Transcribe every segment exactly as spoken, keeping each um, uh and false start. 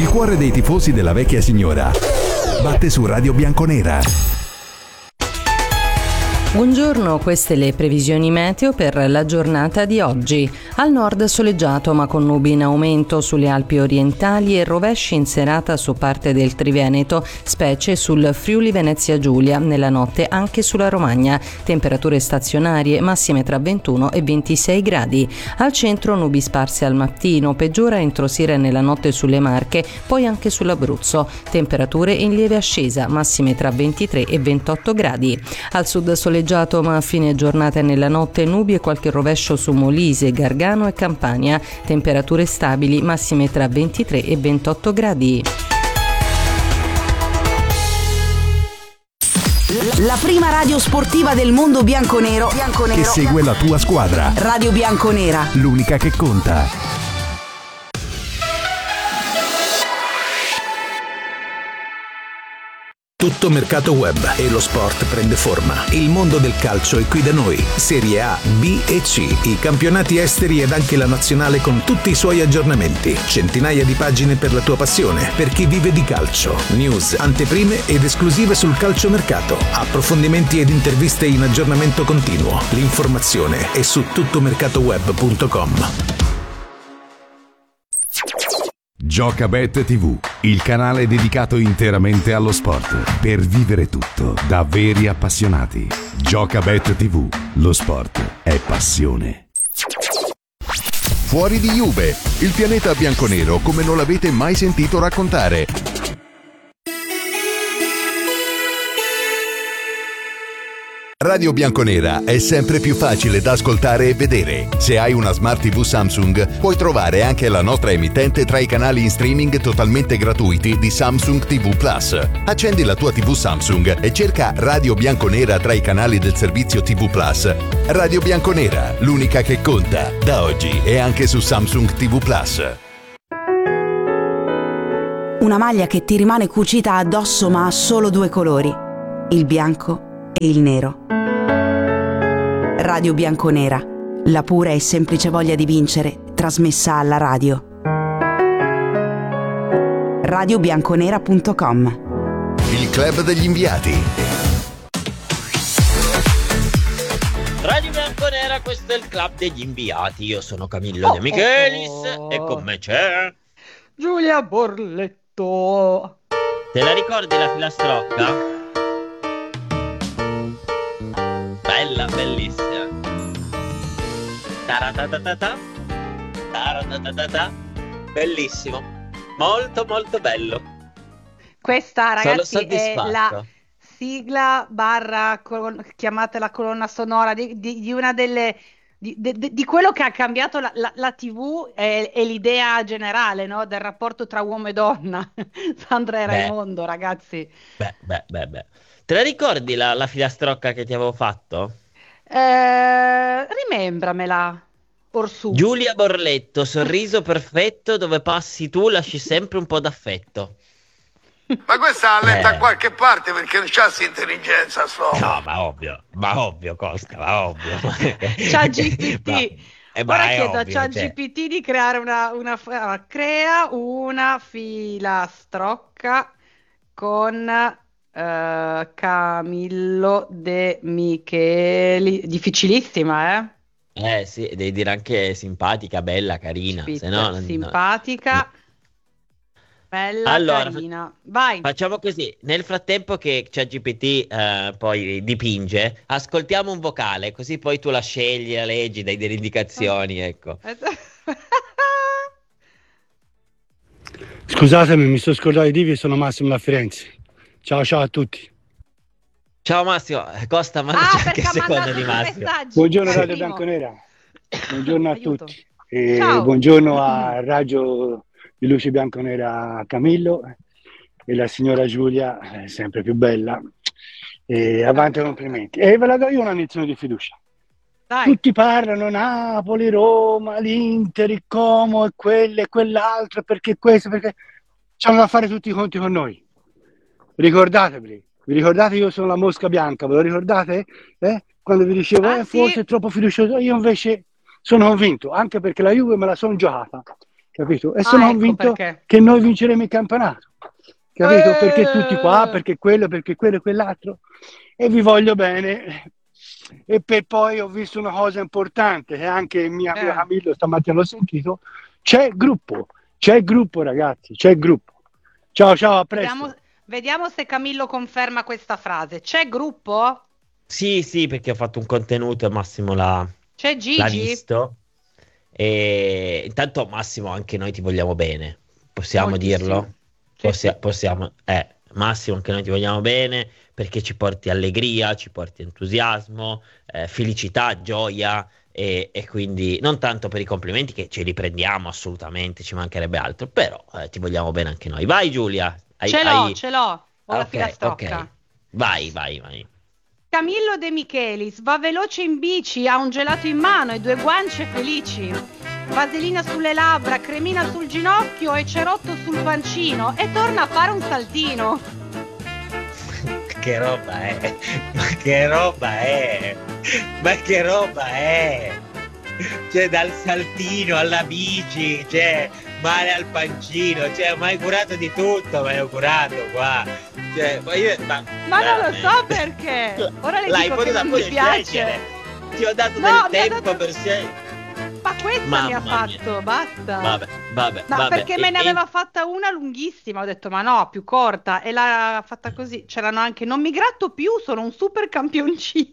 Il cuore dei tifosi della vecchia signora batte su Radio Bianconera. Buongiorno, queste le previsioni meteo per la giornata di oggi. Al nord soleggiato ma con nubi in aumento sulle Alpi orientali e rovesci in serata su parte del Triveneto, specie sul Friuli Venezia Giulia, nella notte anche sulla Romagna. Temperature stazionarie massime tra ventuno e ventisei gradi. Al centro nubi sparse al mattino, peggiora entro sera e nella notte sulle Marche, poi anche sull'Abruzzo. Temperature in lieve ascesa, massime tra ventitré e ventotto gradi. Al sud soleggiato ma a fine giornata e nella notte nubi e qualche rovescio su Molise, Gargano e Campania. Temperature stabili, massime tra ventitré e ventotto gradi. La prima radio sportiva del mondo bianconero, bianconero che segue la tua squadra. Radio Bianconera, l'unica che conta. Tutto mercato web e lo sport prende forma. Il mondo del calcio è qui da noi. Serie A, B e C, i campionati esteri ed anche la nazionale con tutti i suoi aggiornamenti. Centinaia di pagine per la tua passione, per chi vive di calcio. News, anteprime ed esclusive sul calciomercato. Approfondimenti ed interviste in aggiornamento continuo. L'informazione è su tuttomercatoweb punto com. Giocabet tivù, il canale dedicato interamente allo sport, per vivere tutto da veri appassionati. Giocabet tivù, lo sport è passione. Fuori di Juve, il pianeta bianconero come non l'avete mai sentito raccontare. Radio Bianconera è sempre più facile da ascoltare e vedere. Se hai una Smart tivù Samsung, puoi trovare anche la nostra emittente tra i canali in streaming totalmente gratuiti di Samsung tivù Plus. Accendi la tua tivù Samsung e cerca Radio Bianconera tra i canali del servizio tivù Plus. Radio Bianconera, l'unica che conta, da oggi e anche su Samsung tivù Plus. una maglia che ti rimane cucita addosso ma ha solo due colori, il bianco e il nero. Radio Bianconera, la pura e semplice voglia di vincere, trasmessa alla radio. radio bianconera punto com. Il club degli inviati. Radio Bianconera, questo è il club degli inviati. Io sono Camillo De Michelis oh. e con me c'è Giulia Borletto. Te la ricordi la filastrocca? Bella, bellissima. Taratatata. Taratatata. Bellissimo. Molto molto bello. Questa, ragazzi, Sono è soddisfatto. la sigla barra colon- chiamatela colonna sonora di, di, di una delle di, di, di quello che ha cambiato la, la, la tivù e, e l'idea generale, no? Del rapporto tra uomo e donna. Sandra e Beh. Raimondo, ragazzi. Beh, beh, beh, beh. Te la ricordi la, la filastrocca che ti avevo fatto? Eh, rimembramela, Orsù. Giulia Borletto, sorriso perfetto, dove passi tu lasci sempre un po' d'affetto. Ma questa l'ha letta Eh. da qualche parte perché non c'ha sta intelligenza sto. No, ma ovvio, ma ovvio, Costa, ma ovvio. ChatGPT. Ma- eh, ma Ora è chiedo a ovvio, cioè. ChatGPT di creare una, una ah, crea una filastrocca con eh, Camillo De Micheli. Difficilissima, eh? Eh sì, devi dire anche simpatica, bella, carina, se no non- Simpatica, bella, Allora, carina. Vai. Facciamo così, nel frattempo che ChatGPT eh, poi dipinge, ascoltiamo un vocale, così poi tu la scegli, la leggi, dai delle indicazioni, ecco. Scusatemi, mi sto scordando di dirvi, sono Massimo da Firenze. Ciao ciao a tutti. Ciao Massimo, Costa, manda Ah, qualche perché ha secondo mandato di due Massimo. messaggi. Buongiorno Radio Primo. Bianconera. Buongiorno a Aiuto. tutti. E Ciao. buongiorno a Raggio di Luce Bianconera Camillo e la signora Giulia, eh, sempre più bella. E avanti complimenti. E ve la do io una lezione di fiducia. Dai. Tutti parlano Napoli, Roma, l'Inter, il Como e quello e quell'altro, perché questo, perché c'hanno da fare tutti i conti con noi. Ricordatevi, vi ricordate io sono la mosca bianca, ve lo ricordate? Eh? Quando vi dicevo Ah, eh, sì. forse è troppo fiducioso, io invece sono convinto, anche perché la Juve me la sono giocata capito? E sono Ah, ecco convinto perché. che noi vinceremo il campionato, capito? Eh. Perché tutti qua, perché quello, perché quello e quell'altro, e vi voglio bene. E per poi ho visto una cosa importante, che anche il mio amico Eh. Camillo stamattina l'ho sentito, c'è il gruppo, c'è il gruppo ragazzi, c'è il gruppo. Ciao ciao, a presto. Vediamo, vediamo se Camillo conferma questa frase. C'è gruppo? Sì, sì, perché ho fatto un contenuto e Massimo l'ha, C'è l'ha Gigi? visto. E intanto Massimo, anche noi ti vogliamo bene, possiamo Moltissimo. dirlo? Sì, Possia- sì. possiamo, eh, Massimo, anche noi ti vogliamo bene perché ci porti allegria, ci porti entusiasmo, eh, felicità, gioia e, e quindi non tanto per i complimenti che ce li prendiamo assolutamente, ci mancherebbe altro, però eh, ti vogliamo bene anche noi. Vai Giulia, hai, Ce l'ho, hai- ce l'ho. Ho Ah, la ok, filastrocca. ok. Vai, vai, vai. Camillo De Michelis va veloce in bici, ha un gelato in mano e due guance felici. Vaselina sulle labbra, cremina sul ginocchio e cerotto sul pancino e torna a fare un saltino. Che roba è? Ma che roba è? Ma che roba è? Cioè dal saltino alla bici, cioè male al pancino, cioè ma hai curato di tutto, ma hai curato qua. Cioè, ma io, ma, Ma non lo veramente. so perché. Ora le L'hai dico che potuta non pure mi piace. scegliere. Ti ho dato No, del mi ha tempo dato- per scegliere. Ma questa Mamma mi ha mia. fatto, basta. Vabbè, vabbè, No, vabbè. perché me E- ne e- aveva fatta una lunghissima, ho detto ma no, più corta e l'ha fatta così. C'erano anche non mi gratto più, sono un super campioncino.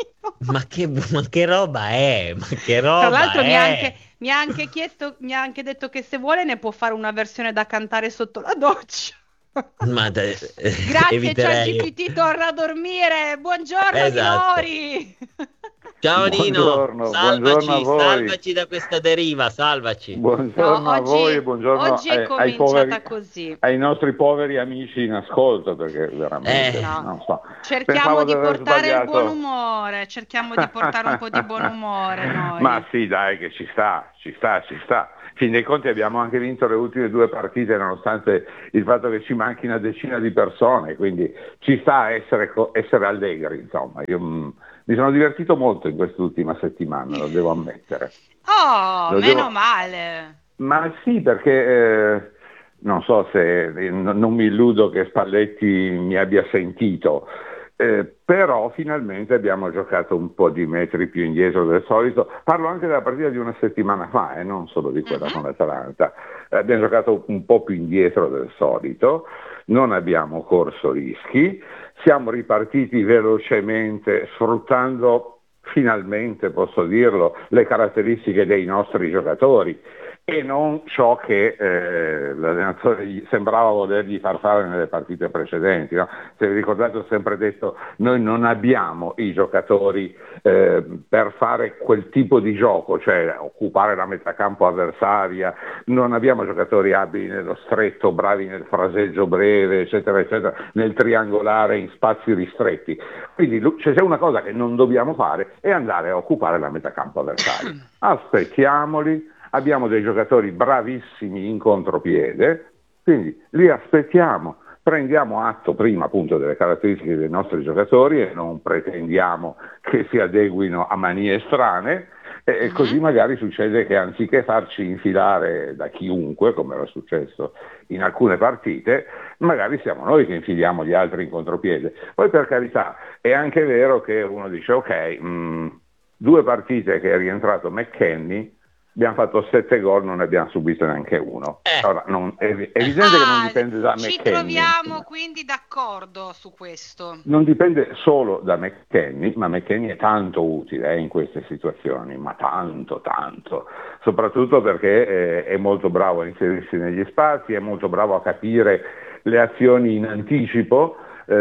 Ma che, ma che roba è? Ma che roba Tra l'altro è? mi ha anche, mi ha anche chiesto, mi ha anche detto che se vuole ne può fare una versione da cantare sotto la doccia. Ma da- eh, Grazie eviterei. ChatGPT, torna a dormire. Buongiorno Esatto. minori. Ciao Nino, Buongiorno, salvaci, buongiorno a voi. salvaci da questa deriva, salvaci. Buongiorno No, a oggi- voi e buongiorno oggi è ai, ai cominciata poveri, così. ai nostri poveri amici in ascolto, perché veramente Eh. No. non so. Cerchiamo Pensavo di aver portare il sbagliato. buon umore, cerchiamo di portare un po' di buon umore noi. Ma sì, dai, che ci sta, ci sta, ci sta. In fin dei conti abbiamo anche vinto le ultime due partite nonostante il fatto che ci manchi una decina di persone, quindi ci sta a essere, co- essere allegri, insomma. Io mh, mi sono divertito molto in quest'ultima settimana, lo devo ammettere. Oh, Lo meno devo- male. Ma sì, perché eh, non so se eh, n- non mi illudo che Spalletti mi abbia sentito, eh, però finalmente abbiamo giocato un po' di metri più indietro del solito. Parlo anche della partita di una settimana fa, e eh, non solo di quella Mhm. con l'Atalanta. Eh, abbiamo giocato un po' più indietro del solito, non abbiamo corso rischi, siamo ripartiti velocemente sfruttando finalmente, posso dirlo, le caratteristiche dei nostri giocatori e non ciò che eh, l'allenatore gli sembrava volergli far fare nelle partite precedenti. No? Se vi ricordate ho sempre detto noi non abbiamo i giocatori eh, per fare quel tipo di gioco, cioè occupare la metacampo avversaria, non abbiamo giocatori abili nello stretto, bravi nel fraseggio breve, eccetera, eccetera, nel triangolare in spazi ristretti. Quindi cioè, c'è una cosa che non dobbiamo fare è andare a occupare la metacampo avversaria. Aspettiamoli. Abbiamo dei giocatori bravissimi in contropiede, quindi li aspettiamo, prendiamo atto prima appunto delle caratteristiche dei nostri giocatori e non pretendiamo che si adeguino a manie strane e Mhm. così magari succede che anziché farci infilare da chiunque, come era successo in alcune partite, magari siamo noi che infiliamo gli altri in contropiede. Poi per carità è anche vero che uno dice ok, mh, due partite che è rientrato McKennie, abbiamo fatto sette gol, non ne abbiamo subito neanche uno. Eh. Ora, non- è è evidente che non Ah, dipende da ci McKennie. troviamo insomma. quindi d'accordo su questo. Non dipende solo da McKennie, ma McKennie è tanto utile eh, in queste situazioni, ma tanto, tanto. Soprattutto perché eh, è molto bravo a inserirsi negli spazi, è molto bravo a capire le azioni in anticipo.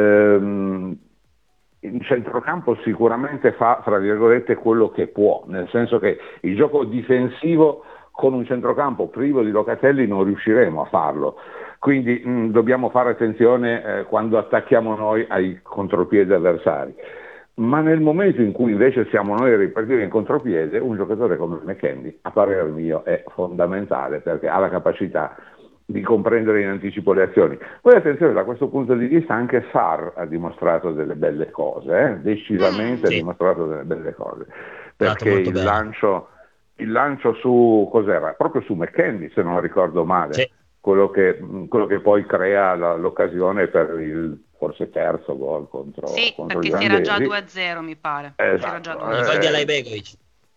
Ehm, in centrocampo sicuramente fa, fra virgolette, quello che può, nel senso che il gioco difensivo con un centrocampo privo di Locatelli non riusciremo a farlo, quindi mh, dobbiamo fare attenzione eh, quando attacchiamo noi ai contropiedi avversari. Ma nel momento in cui invece siamo noi a ripartire in contropiede, un giocatore come McKennie, a parer mio, è fondamentale perché ha la capacità di comprendere in anticipo le azioni. Poi attenzione, da questo punto di vista anche Sarr ha dimostrato delle belle cose, eh? decisamente Sì. ha dimostrato delle belle cose, Stato perché molto il bene. lancio, il lancio su, cos'era? Proprio su McKennie, se non ricordo male, sì. quello, che, quello che poi crea la, l'occasione per il forse terzo gol contro, sì, contro perché gli si era olandesi. già due a zero mi pare. Esatto. Si era già Eh, il gol di Alajbegovic.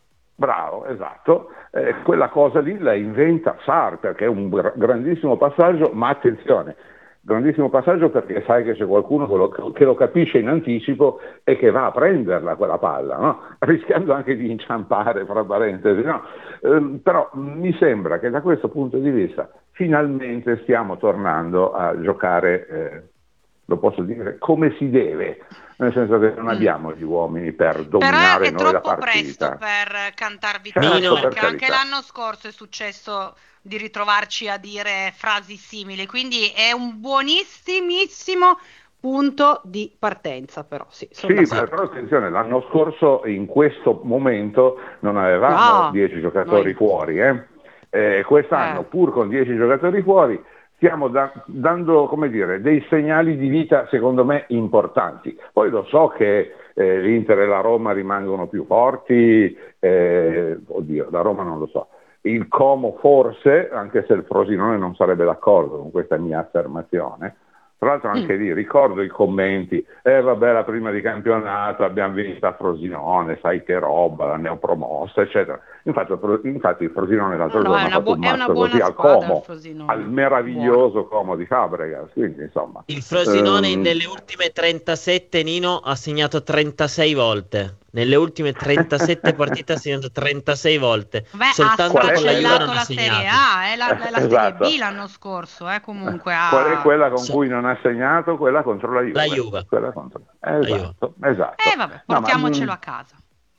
Bravo, esatto. Eh, quella cosa lì la inventa Sarr, perché è un gra- grandissimo passaggio, ma attenzione, grandissimo passaggio perché sai che c'è qualcuno che lo, che lo capisce in anticipo e che va a prenderla quella palla, no? Rischiando anche di inciampare, fra parentesi, no? Eh, però mi sembra che da questo punto di vista finalmente stiamo tornando a giocare, eh, lo posso dire, come si deve, nel senso che non abbiamo gli uomini per dominare noi la partita. Però è troppo presto per cantar vittoria, Certo, perché per anche l'anno scorso è successo di ritrovarci a dire frasi simili, quindi è un buonissimissimo punto di partenza, però sì. Sì, però attenzione, l'anno scorso in questo momento non avevamo dieci no, giocatori noi. fuori, eh? Eh, quest'anno eh. pur con dieci giocatori fuori stiamo da, dando, come dire, dei segnali di vita secondo me importanti. Poi lo so che eh, l'Inter e la Roma rimangono più forti, eh, oddio, la Roma non lo so, il Como forse, anche se il Frosinone non sarebbe d'accordo con questa mia affermazione. Tra l'altro anche mm. lì ricordo i commenti, eh vabbè la prima di campionato abbiamo vinto a Frosinone, sai che roba, la neopromossa eccetera. Infatti, infatti il Frosinone l'altro no, giorno ha fatto bu- un mazzo così al Como, al meraviglioso Buono. Como di Fabregas, quindi insomma. Il Frosinone ehm... nelle ultime trentasette, Nino, ha segnato trentasei volte. Nelle ultime trentasette partite ha segnato trentasei volte. Beh, soltanto ha con la Juve non la ha Serie segnato. A, è la, è la esatto. Serie B l'anno scorso, eh, comunque. Ha... Qual è quella con so. cui non ha segnato? Quella contro la Juve. La Juve. Quella contro... Esatto, esatto. Eh vabbè, portiamocelo no, ma, a casa.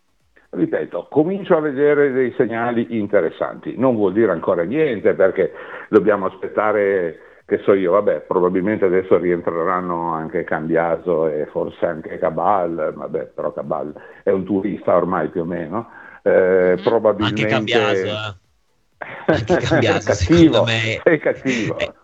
Ripeto, comincio a vedere dei segnali interessanti. Non vuol dire ancora niente perché dobbiamo aspettare, che so io, vabbè, probabilmente adesso rientreranno anche Cambiaso e forse anche Cabal, vabbè, però Cabal è un turista ormai più o meno. Eh, mm. Probabilmente... Anche Cambiaso, eh. Anche Cambiaso, cattivo, secondo me è cattivo. Eh,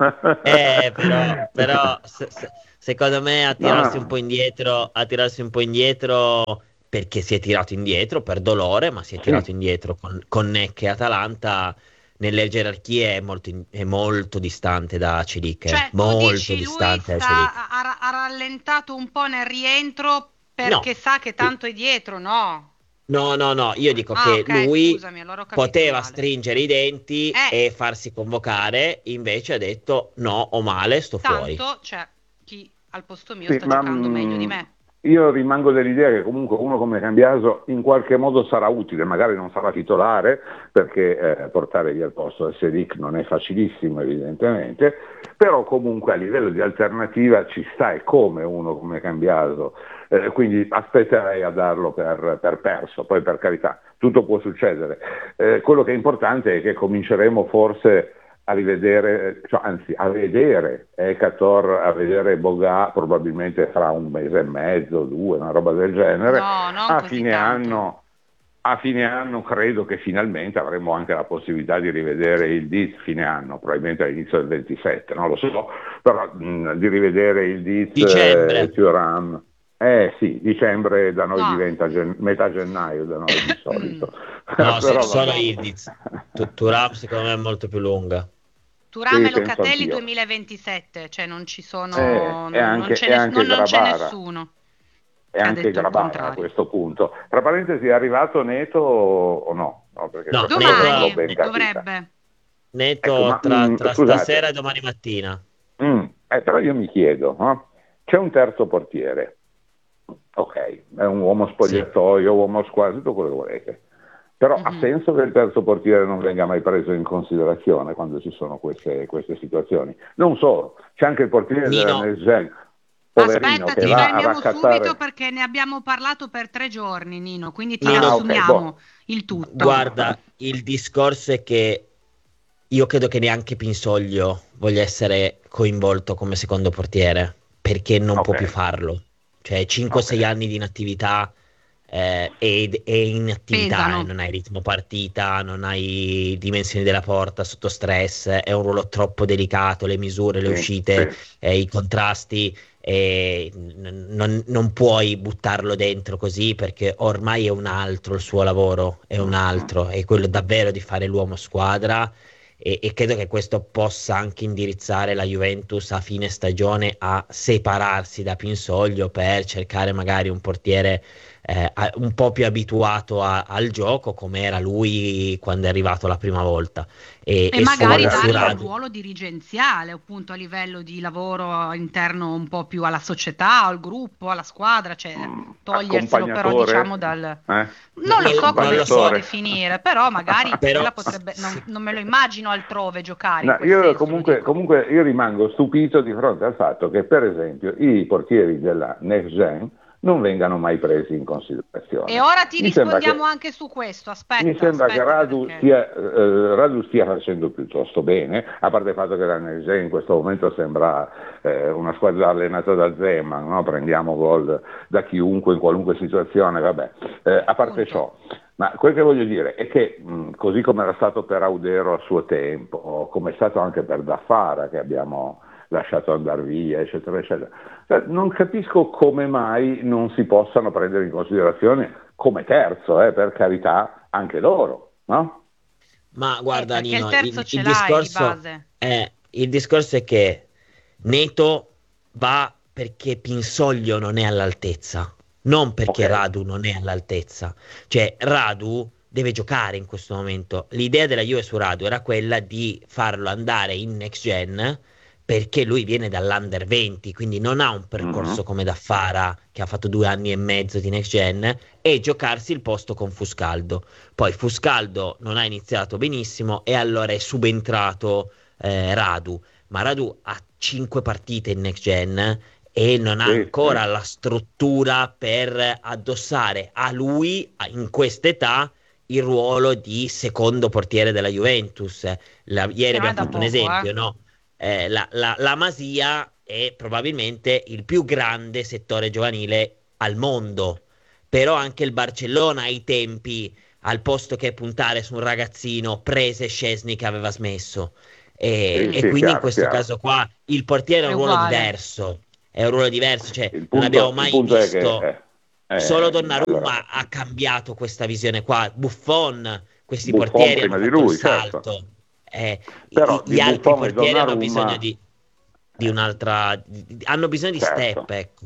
eh però, però se, se, secondo me a tirarsi no. un po' indietro, a tirarsi un po' indietro perché si è tirato indietro per dolore, ma si è tirato sì. indietro con, con Neck e Atalanta. Nelle gerarchie è molto, è molto distante da Celic, cioè, molto dici, distante lui da sta, Celic. ha, ha rallentato un po' nel rientro perché no. sa che tanto è dietro, no? No, no, no, io dico ah, che okay, lui scusami, allora poteva male. stringere i denti eh. e farsi convocare, invece ha detto no, o male, sto tanto, fuori. Tanto c'è chi al posto mio sì, sta ma, giocando meglio di me. Io rimango dell'idea che comunque uno come Cambiaso in qualche modo sarà utile, magari non sarà titolare perché eh, portare via il posto a Celic non è facilissimo evidentemente, però comunque a livello di alternativa ci sta e come uno come Cambiaso, eh, quindi aspetterei a darlo per, per perso, poi per carità tutto può succedere. Eh, quello che è importante è che cominceremo forse a rivedere, cioè, anzi a vedere Ekator, a vedere Boga probabilmente fra un mese e mezzo, due, una roba del genere. No, non a così fine tanto. anno a fine anno credo che finalmente avremo anche la possibilità di rivedere il Diz fine anno, probabilmente all'inizio del ventisette, non lo so, però mh, di rivedere il Diz dicembre. eh, Thuram. Eh sì, dicembre da noi no. diventa gen- metà gennaio da noi di solito. No, però, solo il Diz. Thuram secondo me è molto più lunga. Thuram sì, e Locatelli anch'io. duemilaventisette, cioè non ci sono, eh, non, anche, non, ce ne, anche non, non c'è Grabara. nessuno. E anche Grabara a questo punto. Tra parentesi, è arrivato Neto o no? No, perché no domani dovrebbe. Neto ecco, ma, tra, tra scusate, stasera e domani mattina. Mm, eh, però io mi chiedo, no? C'è un terzo portiere. Ok, è un uomo spogliatoio, sì. uomo squadra, tutto quello che volete. Però mm-hmm. ha senso che il terzo portiere non venga mai preso in considerazione quando ci sono queste, queste situazioni. Non solo, c'è anche il portiere Nino. della Nesgen. Poverino, Aspetta, che ti va fermiamo a raccattare... subito perché ne abbiamo parlato per tre giorni, Nino, quindi ti Nino, riassumiamo okay, boh. il tutto. Guarda, il discorso è che io credo che neanche Pinsoglio voglia essere coinvolto come secondo portiere, perché non okay. può più farlo. Cioè cinque sei okay. anni di inattività eh, e, e inattività, eh, non hai ritmo partita, non hai dimensioni della porta sotto stress, è un ruolo troppo delicato, le misure, le sì, uscite, sì. Eh, i contrasti, e n- non, non puoi buttarlo dentro così, perché ormai è un altro il suo lavoro, è un altro, è quello davvero di fare l'uomo squadra, e, e credo che questo possa anche indirizzare la Juventus a fine stagione a separarsi da Pinsoglio per cercare magari un portiere eh, a- un po' più abituato a- al gioco, come era lui quando è arrivato la prima volta, e, E e magari su- su dargli un Radu. ruolo dirigenziale, appunto a livello di lavoro interno un po' più alla società, al gruppo, alla squadra, cioè toglierselo però accompagnatore? diciamo dal... Eh? Non lo so come si può Accompagnatore. definire, però magari Però- quella potrebbe, non, non me lo immagino altrove giocare. No, in quel io senso, comunque, lo dico. comunque io rimango stupito di fronte al fatto che, per esempio, i portieri della Next Gen non vengano mai presi in considerazione. E ora ti Mi sembra rispondiamo che- anche su questo, aspetta. Mi sembra aspetta, che Radu perché- stia, eh, Radu stia facendo piuttosto bene, a parte il fatto che la Next Gen in questo momento sembra eh, una squadra allenata da Zeman, no? Prendiamo gol da chiunque in qualunque situazione, vabbè. Eh, a parte ciò, ma quel che voglio dire è che mh, così come era stato per Audero a suo tempo, o come è stato anche per Daffara che abbiamo lasciato andare via, eccetera, eccetera, cioè, non capisco come mai non si possano prendere in considerazione come terzo, eh, per carità, anche loro, no? Ma guarda, Eh, perché Nino, il terzo il, ce il l'hai di discorso base. è, il discorso è che Neto va perché Pinsoglio non è all'altezza, non perché Ok. Radu non è all'altezza. Cioè, Radu deve giocare in questo momento. L'idea della Juve su Radu era quella di farlo andare in next gen, perché lui viene dall'Under venti, quindi non ha un percorso Mhm. come Daffara, che ha fatto due anni e mezzo di next gen, e giocarsi il posto con Fuscaldo. Poi Fuscaldo non ha iniziato benissimo e allora è subentrato eh, Radu, ma Radu ha cinque partite in next gen e non ha Sì, ancora sì. la struttura per addossare a lui, a- in quest'età, il ruolo di secondo portiere della Juventus. La- ieri Che non è abbiamo da fatto un poco, esempio, eh. no? Eh, la, la- la Masia è probabilmente il più grande settore giovanile al mondo, però anche il Barcellona ai tempi, al posto che puntare su un ragazzino, prese Szczesny che aveva smesso, e, Sì, e sì, quindi chiaro, in questo chiaro. caso qua il portiere è È un ruolo uguale. diverso, è un ruolo diverso, cioè Il non punto, abbiamo il mai punto è visto, che eh, eh, solo Donnarumma allora, ha cambiato questa visione qua, Buffon, questi Buffon portieri prima hanno di fatto lui, il salto. certo. Eh, Però i- di gli altri Buffon e portieri hanno Donnarumma- bisogno di, di un'altra, di- hanno bisogno di Certo. step, ecco.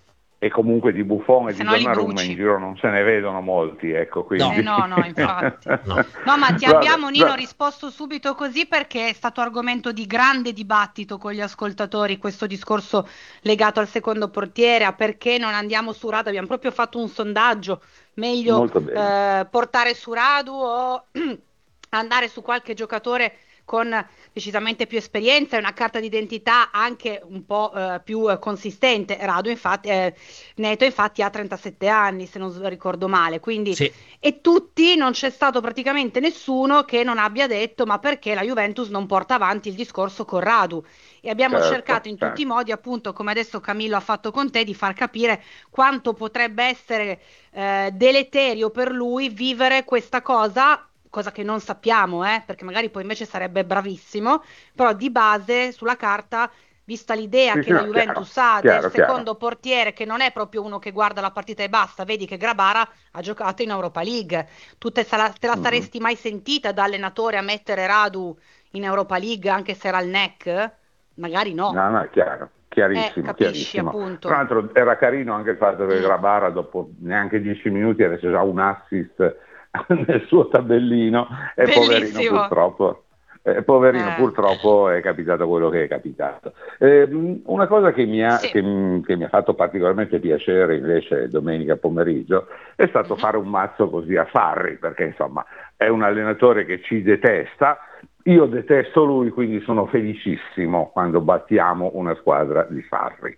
E comunque di Buffon e Se di no li Donnarumma bruci. in giro non se ne vedono molti, ecco, quindi... Eh, no, no, infatti. No. No, ma ti Vabbè, abbiamo, Nino, vabbè. risposto subito così perché è stato argomento di grande dibattito con gli ascoltatori questo discorso legato al secondo portiere, a perché non andiamo su Radu. Abbiamo proprio fatto un sondaggio, meglio Molto bene. eh, portare su Radu o andare su qualche giocatore con decisamente più esperienza e una carta d'identità anche un po' eh, più eh, consistente. Radu infatti, eh, Neto infatti ha trentasette anni, se non s- ricordo male, quindi Sì. e tutti, non c'è stato praticamente nessuno che non abbia detto ma perché la Juventus non porta avanti il discorso con Radu, e abbiamo Certo, cercato in tutti i certo. modi, appunto come adesso Camillo ha fatto con te, di far capire quanto potrebbe essere eh, deleterio per lui vivere questa cosa, cosa che non sappiamo, eh, perché magari poi invece sarebbe bravissimo, però di base sulla carta, vista l'idea Sì, che sì, la no, Juventus chiaro, ha chiaro, del chiaro. secondo portiere, che non è proprio uno che guarda la partita e basta, vedi che Grabara ha giocato in Europa League, tu te, sala- te la Mhm. saresti mai sentita da allenatore a mettere Radu in Europa League anche se era il N E C? Magari no. No, no, è chiaro, chiarissimo, Eh, capisci, chiarissimo. appunto. Tra l'altro era carino anche il fatto che Mm. Grabara dopo neanche dieci minuti avesse già un assist nel suo tabellino e poverino Bellissimo. purtroppo, eh, poverino Eh. purtroppo è capitato quello che è capitato. Eh, una cosa che mi, ha, Sì. che, m- che mi ha fatto particolarmente piacere invece domenica pomeriggio è stato Mhm. fare un mazzo così a Sarri, perché insomma è un allenatore che ci detesta. Io detesto lui, quindi sono felicissimo quando battiamo una squadra di Sarri.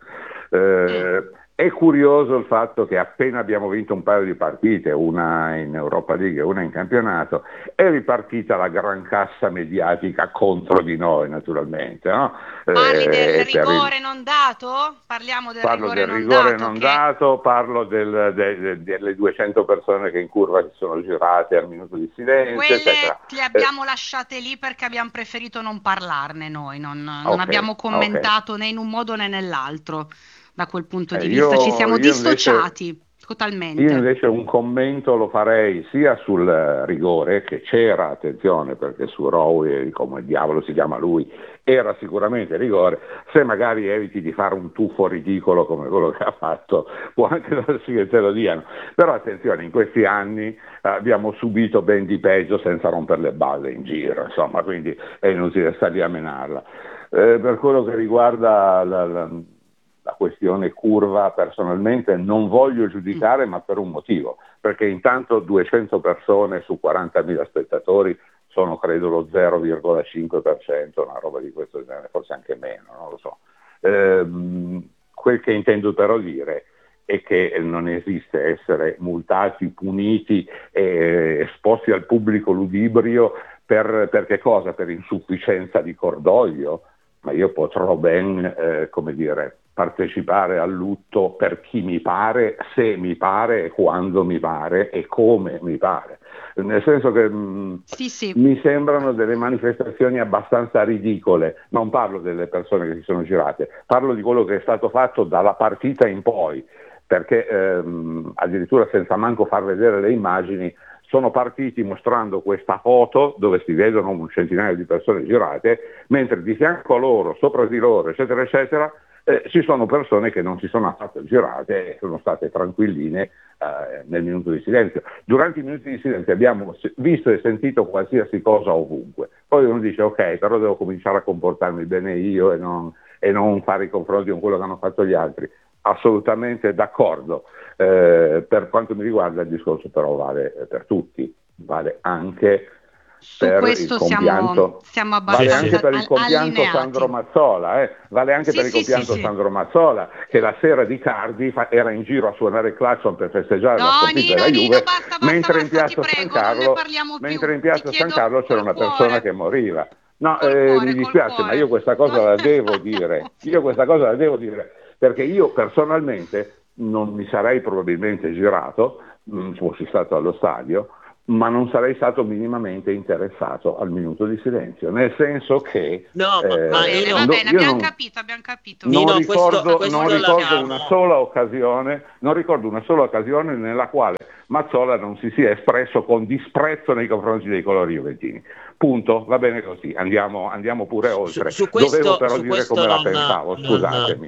Eh, è curioso il fatto che appena abbiamo vinto un paio di partite, una in Europa League e una in campionato, è ripartita la gran cassa mediatica contro di noi, naturalmente. No? Parli Eh, del per il- rigore non dato? Parliamo del Parlo rigore del non rigore dato, non che- dato, parlo del- de- de- delle duecento persone che in curva si sono girate al minuto di silenzio, Quelle eccetera. le abbiamo lasciate lì perché abbiamo preferito non parlarne noi, non, non Ok, abbiamo ok. commentato né in un modo né nell'altro. da quel punto di Eh, vista, io- ci siamo io invece- dissociati totalmente. Io invece un commento lo farei sia sul eh, rigore, che c'era, attenzione, perché su Rowe, come diavolo si chiama lui, era sicuramente rigore. Se magari eviti di fare un tuffo ridicolo come quello che ha fatto, può anche darsi che te lo diano. Però attenzione, in questi anni eh, abbiamo subito ben di peggio senza rompere le balle in giro, insomma, quindi è inutile stare lì a menarla. Eh, per quello che riguarda la, la la questione curva, personalmente non voglio giudicare, ma per un motivo, perché intanto duecento persone su quarantamila spettatori sono credo lo zero virgola cinque per cento, una roba di questo genere, forse anche meno, non lo so. Ehm, quel che intendo però dire è che non esiste essere multati, puniti e esposti al pubblico ludibrio per, per che cosa? Per insufficienza di cordoglio? Ma io potrò ben, eh, come dire, partecipare al lutto per chi mi pare, se mi pare, e quando mi pare e come mi pare. Nel senso che mh, Sì, sì. mi sembrano delle manifestazioni abbastanza ridicole. Non parlo delle persone che si sono girate, parlo di quello che è stato fatto dalla partita in poi, perché ehm, addirittura senza manco far vedere le immagini sono partiti mostrando questa foto dove si vedono un centinaio di persone girate, mentre di fianco a loro, sopra di loro, eccetera, eccetera, eh, ci sono persone che non si sono affatto girate e sono state tranquilline eh, nel minuto di silenzio. Durante i minuti di silenzio abbiamo visto e sentito qualsiasi cosa ovunque. Poi uno dice ok, però devo cominciare a comportarmi bene io e non, e non fare i confronti con quello che hanno fatto gli altri. Assolutamente d'accordo. Eh, per quanto mi riguarda il discorso però vale per tutti, vale anche Su per questo il compianto, siamo, siamo vale abbastanza anche per il al- compianto allineati. Sandro Mazzola, eh, vale anche Sì, per il sì, compianto sì, sì. Sandro Mazzola, che la sera di Cardi fa- era in giro a suonare il clacson per festeggiare No, la sconfitta Nino, della Nino, Juve, basta, basta, mentre in basta, ti piazza San prego, non ne Carlo, parliamo più. mentre in Ti piazza San chiedo Carlo c'era col una cuore. persona che moriva. No, Col eh, cuore, mi col dispiace, cuore. ma io questa cosa la devo dire. Io questa cosa la devo dire, perché io personalmente non mi sarei probabilmente girato, mh, fossi stato allo stadio, ma non sarei stato minimamente interessato al minuto di silenzio, nel senso che No, ma- eh, ma Va bene, Nino- va no, bene, io abbiamo non- capito, abbiamo capito. non Nino, ricordo, questo- questo non lo ricordo abbiamo- una sola occasione, non ricordo una sola occasione nella quale Mazzola non si sia espresso con disprezzo nei confronti dei colori juventini. Punto, va bene così, andiamo, andiamo pure oltre. su questo- Dovevo però su dire questo come la non- pensavo, non- scusatemi.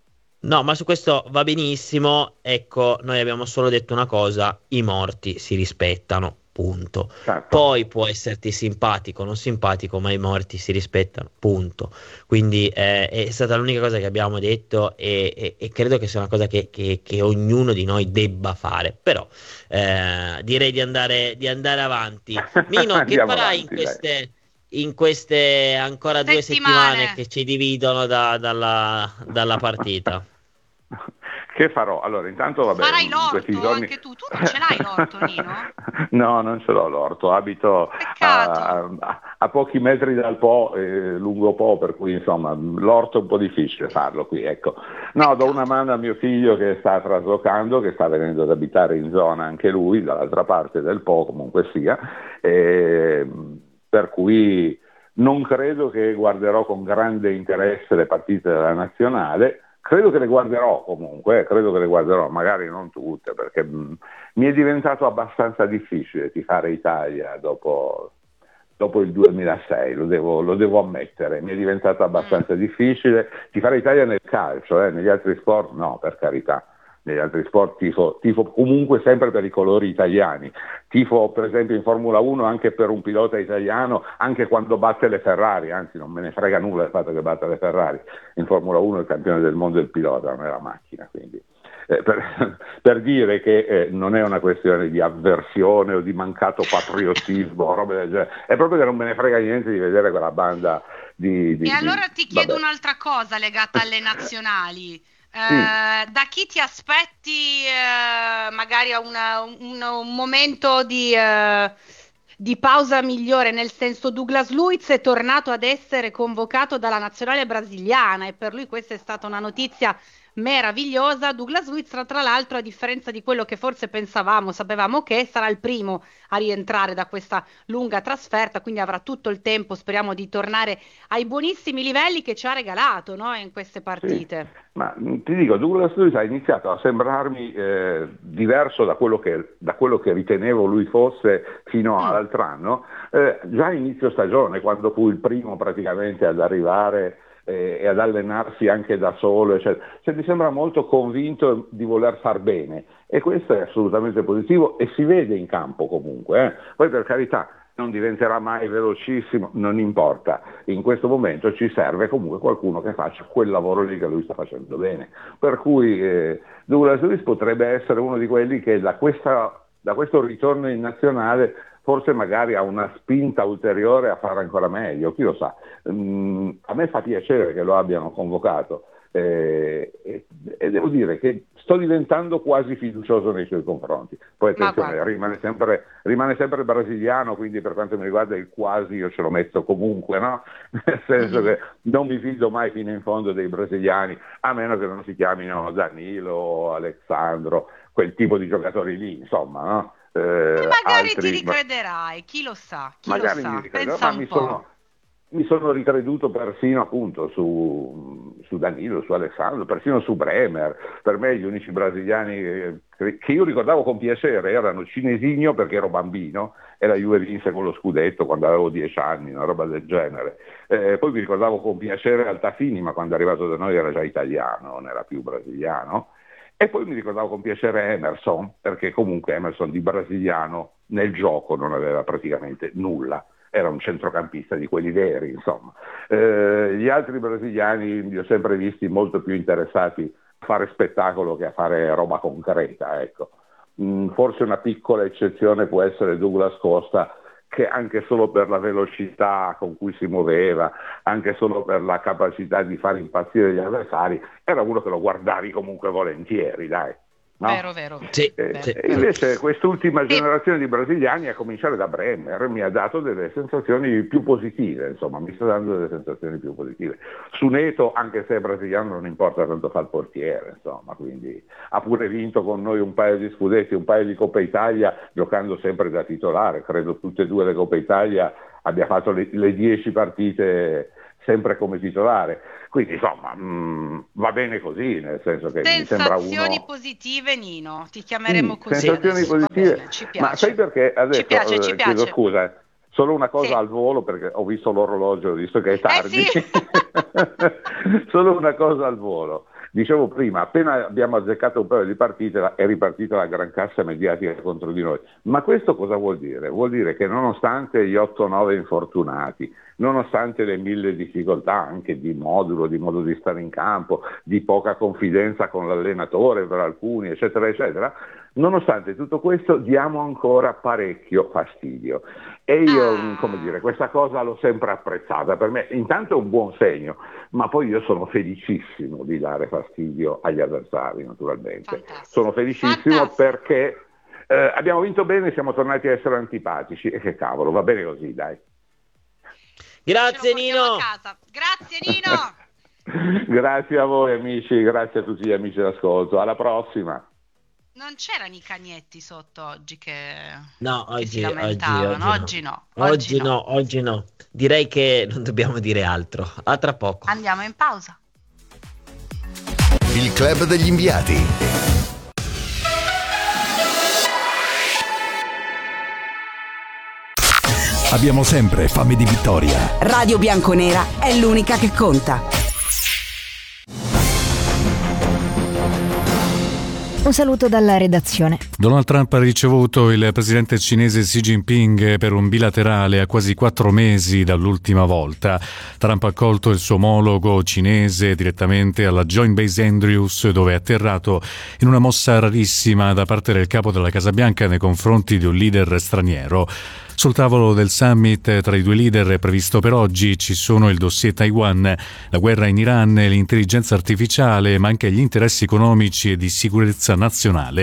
No, ma su questo va benissimo. Ecco, noi abbiamo solo detto una cosa: i morti si rispettano, punto. Certo. Poi può esserti simpatico o non simpatico, ma i morti si rispettano, punto. Quindi eh, è stata l'unica cosa che abbiamo detto e, e- e credo che sia una cosa che, che- che ognuno di noi debba fare. Però eh, direi di andare, di andare avanti. Nino, che Andiamo farai avanti, in queste... in queste ancora due Settimane. settimane che ci dividono da- dalla, dalla partita? Che farò? Allora, intanto vabbè, Farai in l'orto questi giorni... anche tu. Tu non ce l'hai l'orto, Nino? No, non ce l'ho l'orto, abito Peccato. a, a- a pochi metri dal Po, eh, lungo Po, per cui insomma l'orto è un po' difficile farlo qui, ecco. No, do una mano a mio figlio che sta traslocando, che sta venendo ad abitare in zona anche lui, dall'altra parte del Po, comunque sia, e, per cui non credo che guarderò con grande interesse le partite della nazionale. Credo che le guarderò comunque, eh, credo che le guarderò, magari non tutte, perché mh, mi è diventato abbastanza difficile tifare Italia dopo, dopo il duemilasei, lo devo, lo devo ammettere, mi è diventato abbastanza difficile tifare Italia nel calcio, eh, negli altri sport no, per carità. Negli altri sport tifo, tifo comunque sempre per i colori italiani, tifo per esempio in Formula uno anche per un pilota italiano, anche quando batte le Ferrari, anzi non me ne frega nulla del fatto che batta le Ferrari, in Formula uno il campione del mondo è il pilota, non è la macchina, quindi eh, per, per dire che eh, non è una questione di avversione o di mancato patriottismo o roba del genere, è proprio che non me ne frega niente di vedere quella banda di... di E allora di, ti chiedo vabbè. un'altra cosa legata alle nazionali. Eh, Sì. Da chi ti aspetti eh, magari a una- un, un momento di, eh, di pausa migliore, nel senso Douglas Luiz è tornato ad essere convocato dalla nazionale brasiliana e per lui questa è stata una notizia meravigliosa. Douglas Luiz, tra, tra l'altro, a differenza di quello che forse pensavamo, sapevamo che sarà il primo a rientrare da questa lunga trasferta, quindi avrà tutto il tempo, speriamo, di tornare ai buonissimi livelli che ci ha regalato, no, in queste partite. Sì, ma ti dico, Douglas Luiz ha iniziato a sembrarmi eh, diverso da quello, che, da quello che ritenevo lui fosse fino Mm. all'altro anno, eh, già a inizio stagione, quando fu il primo praticamente ad arrivare eh, e ad allenarsi anche da solo, eccetera. Cioè, mi sembra molto convinto di voler far bene, e questo è assolutamente positivo e si vede in campo comunque. Eh. Poi, per carità, non diventerà mai velocissimo, non importa, in questo momento ci serve comunque qualcuno che faccia quel lavoro lì che lui sta facendo bene, per cui eh, Douglas Luiz potrebbe essere uno di quelli che da, questa, da questo ritorno in nazionale forse magari ha una spinta ulteriore a fare ancora meglio, chi lo sa. Mm, a me fa piacere che lo abbiano convocato eh, e, e devo dire che sto diventando quasi fiducioso nei suoi confronti. Poi attenzione, rimane sempre, rimane sempre brasiliano, quindi per quanto mi riguarda il quasi io ce lo metto comunque, no? Nel senso mm-hmm. che non mi fido mai fino in fondo dei brasiliani, a meno che non si chiamino Danilo, Alessandro, quel tipo di giocatori lì, insomma, no? Eh, magari altri, ti ricrederai, chi lo sa, chi magari lo sa, mi ricrederò, pensa ma un mi po'. sono, mi sono ricreduto persino appunto su, su Danilo, su Alessandro, persino su Bremer. Per me gli unici brasiliani che, che io ricordavo con piacere erano Cinesinho, perché ero bambino e la Juve vinse con lo scudetto quando avevo dieci anni, una roba del genere. Eh, poi mi ricordavo con piacere Altafini, ma quando è arrivato da noi era già italiano, non era più brasiliano. E poi mi ricordavo con piacere Emerson, perché comunque Emerson di brasiliano nel gioco non aveva praticamente nulla, era un centrocampista di quelli veri, insomma. Eh, gli altri brasiliani li ho sempre visti molto più interessati a fare spettacolo che a fare roba concreta, ecco. Mm, forse una piccola eccezione può essere Douglas Costa, che anche solo per la velocità con cui si muoveva, anche solo per la capacità di far impazzire gli avversari, era uno che lo guardavi comunque volentieri, dai. No? Vero, vero. Sì, Eh, sì. e invece quest'ultima generazione di brasiliani, a cominciare da Bremer, mi ha dato delle sensazioni più positive, insomma, mi sta dando delle sensazioni più positive. Su Neto, anche se è brasiliano, non importa tanto fa il portiere, insomma, quindi ha pure vinto con noi un paio di scudetti, un paio di Coppa Italia, giocando sempre da titolare, credo tutte e due le Coppa Italia abbia fatto le, le dieci partite sempre come titolare, quindi insomma mh, va bene così, nel senso che mi sembra uno... Sensazioni positive, Nino, ti chiameremo sì, così sensazioni adesso. positive, Bene, ci piace. ma sai perché adesso Ci piace, ci eh, piace. chiedo scusa, eh, solo una cosa Sì. al volo, perché ho visto l'orologio, ho visto che è tardi, Eh sì. solo una cosa al volo. Dicevo prima, appena abbiamo azzeccato un paio di partite è ripartita la gran cassa mediatica contro di noi. Ma questo cosa vuol dire? Vuol dire che nonostante gli otto nove infortunati, nonostante le mille difficoltà anche di modulo, di modo di stare in campo, di poca confidenza con l'allenatore per alcuni, eccetera, eccetera, nonostante tutto questo diamo ancora parecchio fastidio. E io, Ah. come dire, questa cosa l'ho sempre apprezzata. Per me intanto è un buon segno, ma poi io sono felicissimo di dare fastidio agli avversari, naturalmente. Fantastico. Sono felicissimo Fantastico. perché eh, abbiamo vinto bene, siamo tornati a essere antipatici, e che cavolo, va bene così, dai. Grazie Ce lo portiamo Nino. a casa. Grazie Nino. Grazie a voi amici, grazie a tutti gli amici d'ascolto, alla prossima. Non c'erano i cagnetti sotto oggi che, No, che si oggi, oggi, lamentavano. oggi, Oggi no. no. Oggi no, oggi no. Direi che non dobbiamo dire altro. A tra poco. Andiamo in pausa. Il club degli inviati. Abbiamo sempre fame di vittoria. Radio Bianconera è l'unica che conta. Un saluto dalla redazione. Donald Trump ha ricevuto il presidente cinese Xi Jinping per un bilaterale a quasi quattro mesi dall'ultima volta. Trump ha accolto il suo omologo cinese direttamente alla Joint Base Andrews, dove è atterrato in una mossa rarissima da parte del capo della Casa Bianca nei confronti di un leader straniero. Sul tavolo del summit tra i due leader è previsto per oggi ci sono il dossier Taiwan, la guerra in Iran, l'intelligenza artificiale, ma anche gli interessi economici e di sicurezza nazionale.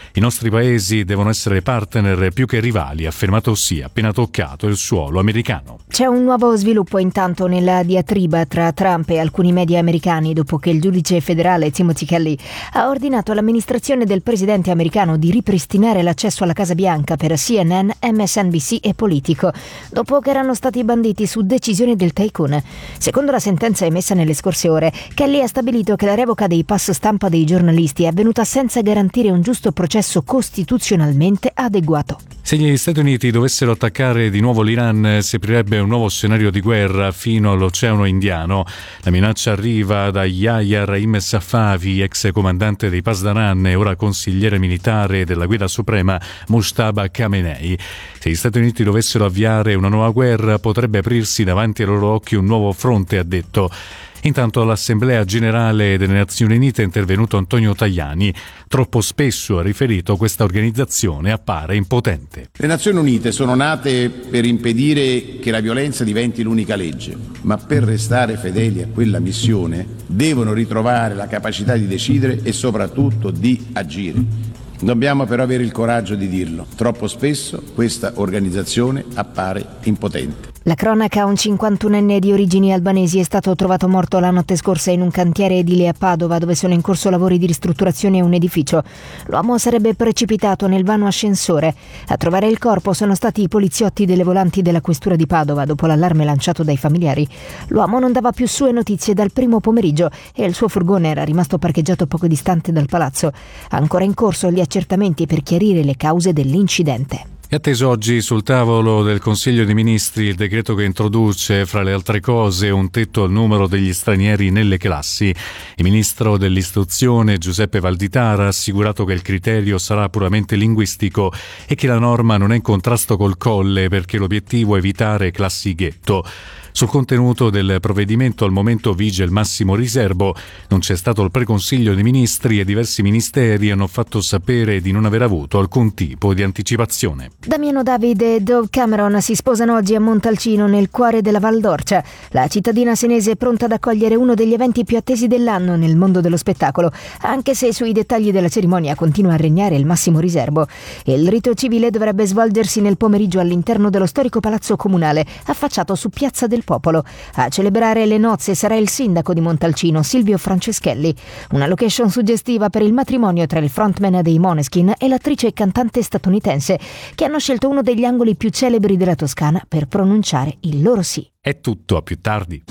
I nostri paesi devono essere partner più che rivali, ha affermato Xi, appena toccato il suolo americano. C'è un nuovo sviluppo intanto nella diatriba tra Trump e alcuni media americani dopo che il giudice federale Timothy Kelly ha ordinato all'amministrazione del presidente americano di ripristinare l'accesso alla Casa Bianca per C N N, M S N B C e Politico, dopo che erano stati banditi su decisione del tycoon. Secondo la sentenza emessa nelle scorse ore, Kelly ha stabilito che la revoca dei pass stampa dei giornalisti è avvenuta senza garantire un giusto processo costituzionalmente adeguato. Se gli Stati Uniti dovessero attaccare di nuovo l'Iran, si aprirebbe un nuovo scenario di guerra fino all'Oceano Indiano. La minaccia arriva da Yahya Rahim Safavi, ex comandante dei Pasdaran e ora consigliere militare della Guida Suprema Mujtaba Khamenei. Se gli Stati Uniti dovessero avviare una nuova guerra, potrebbe aprirsi davanti ai loro occhi un nuovo fronte, ha detto. Intanto all'Assemblea Generale delle Nazioni Unite è intervenuto Antonio Tajani. Troppo spesso, ha riferito, questa organizzazione appare impotente. Le Nazioni Unite sono nate per impedire che la violenza diventi l'unica legge, ma per restare fedeli a quella missione devono ritrovare la capacità di decidere e soprattutto di agire. Dobbiamo però avere il coraggio di dirlo. Troppo spesso questa organizzazione appare impotente. La cronaca: un cinquantunenne di origini albanesi è stato trovato morto la notte scorsa in un cantiere edile a Padova, dove sono in corso lavori di ristrutturazione a un edificio. L'uomo sarebbe precipitato nel vano ascensore. A trovare il corpo sono stati i poliziotti delle volanti della questura di Padova, dopo l'allarme lanciato dai familiari. L'uomo non dava più sue notizie dal primo pomeriggio e il suo furgone era rimasto parcheggiato poco distante dal palazzo. Ancora in corso gli accertamenti per chiarire le cause dell'incidente. È atteso oggi sul tavolo del Consiglio dei Ministri il decreto che introduce, fra le altre cose, un tetto al numero degli stranieri nelle classi. Il ministro dell'istruzione Giuseppe Valditara ha assicurato che il criterio sarà puramente linguistico e che la norma non è in contrasto col Colle, perché l'obiettivo è evitare classi ghetto. Sul contenuto del provvedimento al momento vige il massimo riservo. Non c'è stato il preconsiglio dei ministri e diversi ministeri hanno fatto sapere di non aver avuto alcun tipo di anticipazione. Damiano David e Dove Cameron si sposano oggi a Montalcino, nel cuore della Val d'Orcia. La cittadina senese è pronta ad accogliere uno degli eventi più attesi dell'anno nel mondo dello spettacolo, anche se sui dettagli della cerimonia continua a regnare il massimo riservo. Il rito civile dovrebbe svolgersi nel pomeriggio all'interno dello storico palazzo comunale, affacciato su Piazza del Popolo. A celebrare le nozze sarà il sindaco di Montalcino, Silvio Franceschelli. Una location suggestiva per il matrimonio tra il frontman dei Måneskin e l'attrice e cantante statunitense, che hanno scelto uno degli angoli più celebri della Toscana per pronunciare il loro sì. È tutto, a più tardi.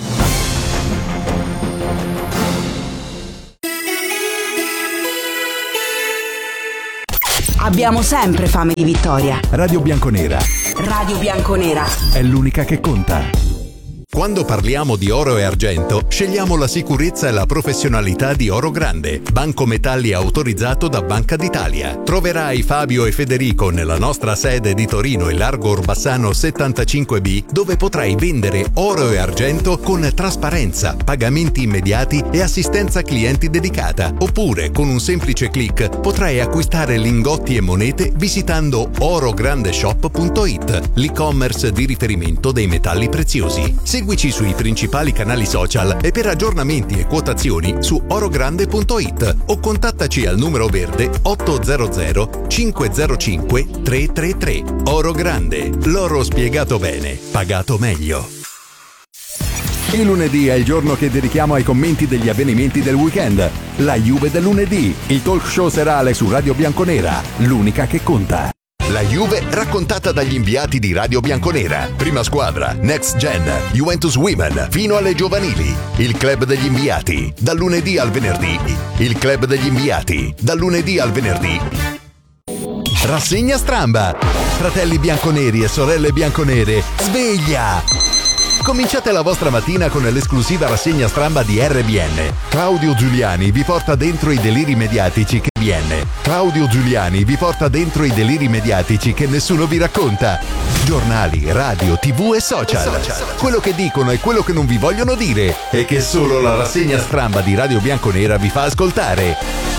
Abbiamo sempre fame di vittoria. Radio Bianconera. Radio Bianconera. È l'unica che conta. Quando parliamo di oro e argento, scegliamo la sicurezza e la professionalità di Oro Grande, banco metalli autorizzato da Banca d'Italia. Troverai Fabio e Federico nella nostra sede di Torino e Largo Orbassano settantacinque B, dove potrai vendere oro e argento con trasparenza, pagamenti immediati e assistenza clienti dedicata. Oppure, con un semplice click, potrai acquistare lingotti e monete visitando orograndeshop punto it, l'e-commerce di riferimento dei metalli preziosi. Seguici sui principali canali social e per aggiornamenti e quotazioni su orogrande punto it o contattaci al numero verde otto zero zero cinque zero cinque tre tre tre. Oro Grande, l'oro spiegato bene, pagato meglio. Il lunedì è il giorno che dedichiamo ai commenti degli avvenimenti del weekend. La Juve del lunedì, il talk show serale su Radio Bianconera, l'unica che conta. La Juve raccontata dagli inviati di Radio Bianconera. Prima squadra, Next Gen, Juventus Women, fino alle giovanili. Il club degli inviati, dal lunedì al venerdì. Il club degli inviati, dal lunedì al venerdì. Rassegna stramba. Fratelli bianconeri e sorelle bianconere, sveglia! Cominciate la vostra mattina con l'esclusiva rassegna stramba di R B N. Claudio Giuliani vi porta dentro i deliri mediatici che B N. Claudio Giuliani vi porta dentro i deliri mediatici che nessuno vi racconta. Giornali, radio, tv e social. Quello che dicono e quello che non vi vogliono dire e che solo la rassegna stramba di Radio Bianconera vi fa ascoltare.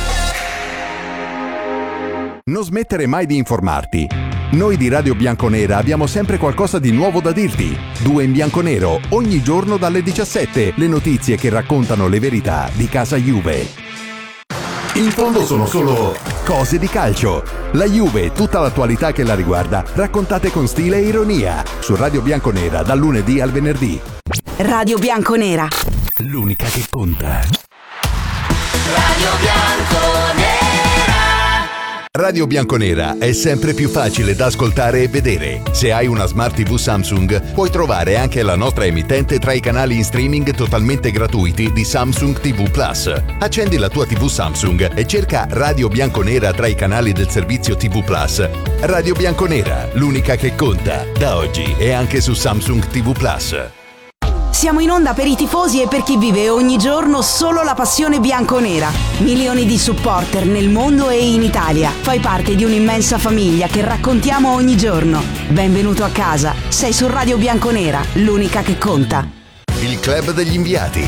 Non smettere mai di informarti. Noi di Radio Bianconera abbiamo sempre qualcosa di nuovo da dirti. Due in bianco nero, ogni giorno dalle diciassette, le notizie che raccontano le verità di casa Juve. In fondo sono solo Cose di calcio. La Juve e tutta l'attualità che la riguarda, raccontate con stile e ironia. Su Radio Bianconera, dal lunedì al venerdì. Radio Bianconera. L'unica che conta. Radio Bianconera. Radio Bianconera è sempre più facile da ascoltare e vedere. Se hai una Smart tivù Samsung, puoi trovare anche la nostra emittente tra i canali in streaming totalmente gratuiti di Samsung tivù Plus. Accendi la tua tivù Samsung e cerca Radio Bianconera tra i canali del servizio tivù Plus. Radio Bianconera, l'unica che conta. Da oggi è anche su Samsung tivù Plus. Siamo in onda per i tifosi e per chi vive ogni giorno solo la passione bianconera. Milioni di supporter nel mondo e in Italia. Fai parte di un'immensa famiglia che raccontiamo ogni giorno. Benvenuto a casa. Sei su Radio Bianconera, l'unica che conta. Il club degli inviati.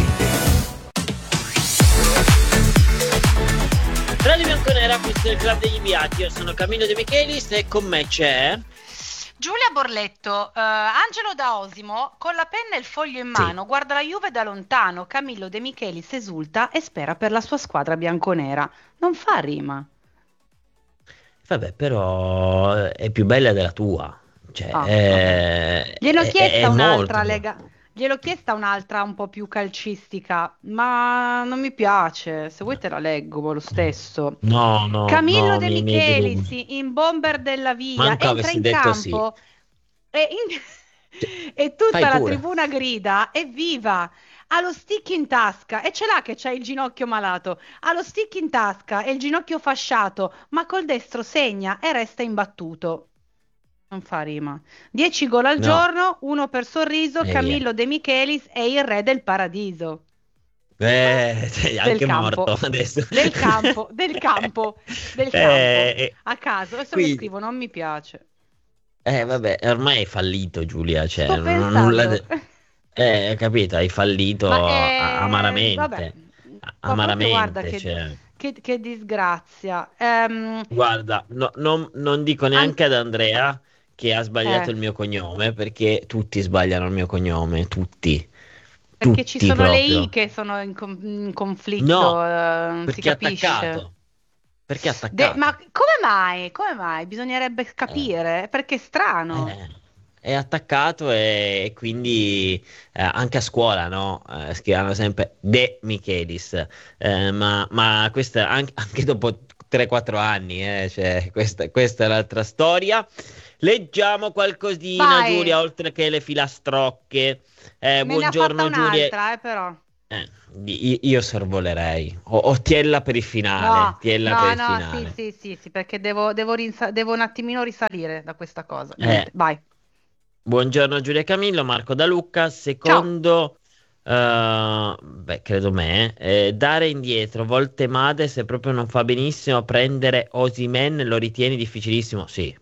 Radio Bianconera, questo è il club degli inviati. Io sono Camillo De Michelis e con me c'è Giulia Borletto. uh, Angelo da Osimo con la penna e il foglio in mano, sì. Guarda la Juve da lontano. Camillo De Michelis esulta e spera per la sua squadra bianconera. Non fa rima. Vabbè, però è più bella della tua. Cioè, Ah, è, Gliel'ho è- chiesta è un'altra molto. lega. Gliel'ho chiesta un'altra un po' più calcistica, ma non mi piace. Se vuoi te la leggo lo stesso. No, no, Camillo no, De mi- mi- Michelis in bomber della via Manco entra avessi in detto sì. campo e, in- e tutta fai la pure. tribuna grida evviva, ha lo stick in tasca e ce l'ha che c'ha il ginocchio malato, ha lo stick in tasca e il ginocchio fasciato, ma col destro segna e resta imbattuto. Non fa rima. dieci gol al No. giorno, uno per sorriso. Eh, Camillo De Michelis è il re del paradiso. Eh, sei Del anche campo. morto adesso. Del campo, del campo, del campo. Eh, eh, A caso, adesso quindi- lo scrivo, non mi piace. eh, vabbè, ormai hai fallito, Giulia. Cioè, Sto non- pensando. nulla de- Eh, capito, hai fallito Ma, eh, a- amaramente. vabbè. A- Ma proprio guarda Amaramente, che, cioè. che- che disgrazia. Ehm, Guarda, no- non, non dico neanche ad Andrea che ha sbagliato Eh. il mio cognome, perché tutti sbagliano il mio cognome, tutti. perché ci Tutti sono le proprio. I che sono in, con- in conflitto, No, eh, non si perché è capisce. attaccato. Perché è De- attaccato. ma come mai? Come mai? Bisognerebbe capire, perché è strano. Eh, è attaccato e, e quindi eh, anche a scuola, no? Eh, scrivono sempre De Michelis, Eh, ma, ma questa anche, anche dopo tre quattro anni, eh, cioè, questa, questa è l'altra storia. Leggiamo qualcosina, Vai. Giulia, oltre che le filastrocche. Eh, Me ne ha buongiorno fatta Giulia. un'altra, eh, però. Eh, io, io sorvolerei. O, o tiella per il finale. No, tiella no, per il no, finale. sì, sì, sì, sì, perché devo, devo, rinsa- devo un attimino risalire da questa cosa. Eh. Niente, vai. Buongiorno Giulia e Camillo, Marco da Lucca. Secondo, eh, beh, credo me, eh, dare indietro volte Made se proprio non fa benissimo, prendere Osimhen lo ritieni difficilissimo? Sì.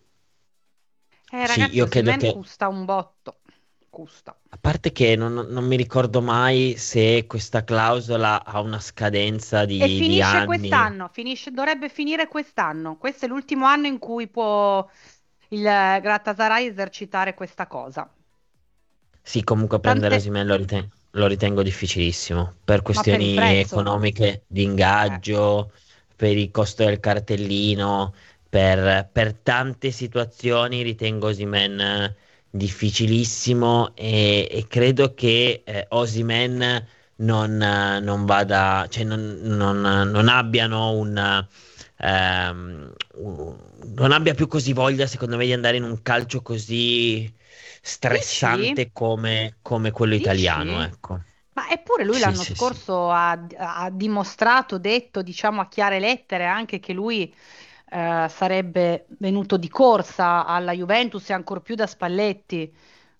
Eh, Sì, ragazzi, io credo Osimhen che- costa un botto. Costa. A parte che non, non mi ricordo mai se questa clausola ha una scadenza di, E di finisce anni. quest'anno, finisce, dovrebbe finire quest'anno. Questo è l'ultimo anno in cui può il Galatasaray esercitare questa cosa. Sì, comunque prendere Tante- Osimhen lo ritengo, lo ritengo difficilissimo per per il questioni prezzo. economiche di ingaggio, per il costo del cartellino, per, per tante situazioni ritengo Osimhen eh, difficilissimo e, e credo che eh, Osimhen non, eh, non vada, cioè non, non, non abbiano un, ehm, un- non abbia più così voglia, secondo me, di andare in un calcio così stressante Dici? come, come quello Dici? italiano, ecco. Ma eppure lui Sì, l'anno sì, sì. scorso ha, ha dimostrato, detto, diciamo a chiare lettere anche che lui eh, sarebbe venuto di corsa alla Juventus e ancor più da Spalletti.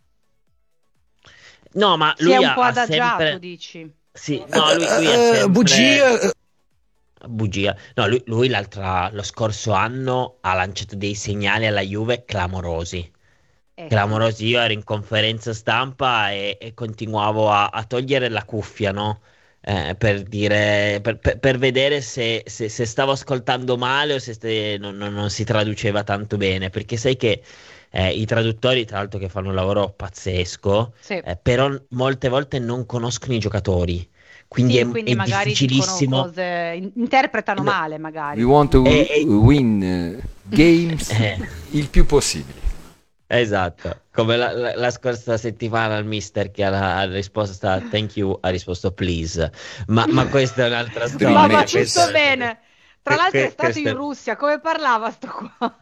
No, ma Si lui è un ha, po' ha adagiato, sempre... dici? Sì, no, lui, lui ha Eh, sempre... bugia. Bugia. No, lui, lui l'altra, lo scorso anno ha lanciato dei segnali alla Juve clamorosi. Eh, Clamorosi. Io ero in conferenza stampa e, e continuavo a, a togliere la cuffia, no? Eh, per dire, per, per- per vedere se, se- se stavo ascoltando male o se ste- non, non- non si traduceva tanto bene. Perché sai che eh, i traduttori, tra l'altro, che fanno un lavoro pazzesco, sì. eh, però molte volte non conoscono i giocatori. quindi Sì, è, quindi è magari difficilissimo. dicono cose, in- interpretano male magari. We want to Eh, eh. win eh, games Eh. il più possibile. Esatto, come la, la- la scorsa settimana il mister che ha, ha risposto a thank you ha risposto please, ma, ma questa è un'altra storia. Ma va Questa- tutto bene. Tra que- l'altro è que- stato questa- in Russia, come parlava sto qua?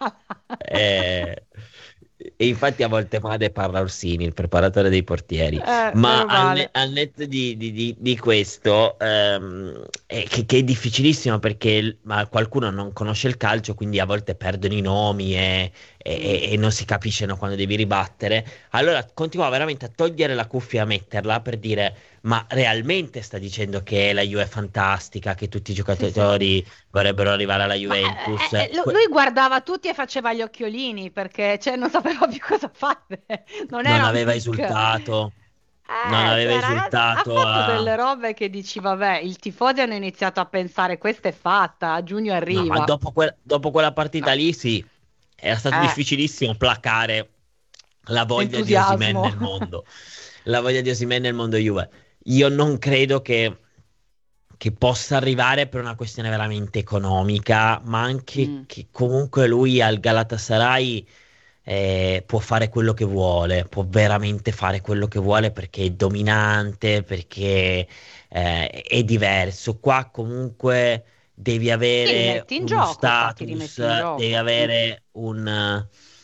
eh, e infatti a volte Made parla Orsini, il preparatore dei portieri. Eh, Ma meno al, male. ne- al netto di, di- di- di questo, ehm, è che, che è difficilissimo perché il- ma qualcuno non conosce il calcio, quindi a volte perdono i nomi e, e- e non si capiscono quando devi ribattere. Allora continuavo veramente a togliere la cuffia e a metterla per dire: ma realmente sta dicendo che la Juve è fantastica, che tutti i giocatori vorrebbero arrivare alla Juventus? Eh, lu- Que- lui guardava tutti e faceva gli occhiolini perché cioè, non sapeva più cosa fare. Non, non era un aveva tic. esultato. Eh, non aveva cioè, ragazzi, esultato ha fatto a- delle robe che dici, vabbè, i tifosi hanno iniziato a pensare, questa è fatta, a giugno No, arriva. ma dopo, que- dopo quella partita lì, sì, era stato Eh. difficilissimo placare la voglia di Entusiasmo. Osimhen nel mondo. La voglia di Osimhen nel mondo Juve. Io non credo che, che possa arrivare per una questione veramente economica, ma anche Mm. che comunque lui al Galatasaray eh, può fare quello che vuole, può veramente fare quello che vuole perché è dominante, perché eh, è diverso. Qua comunque devi Ti avere rimetti in uno gioco, qua ti rimetti status, in gioco. devi avere un,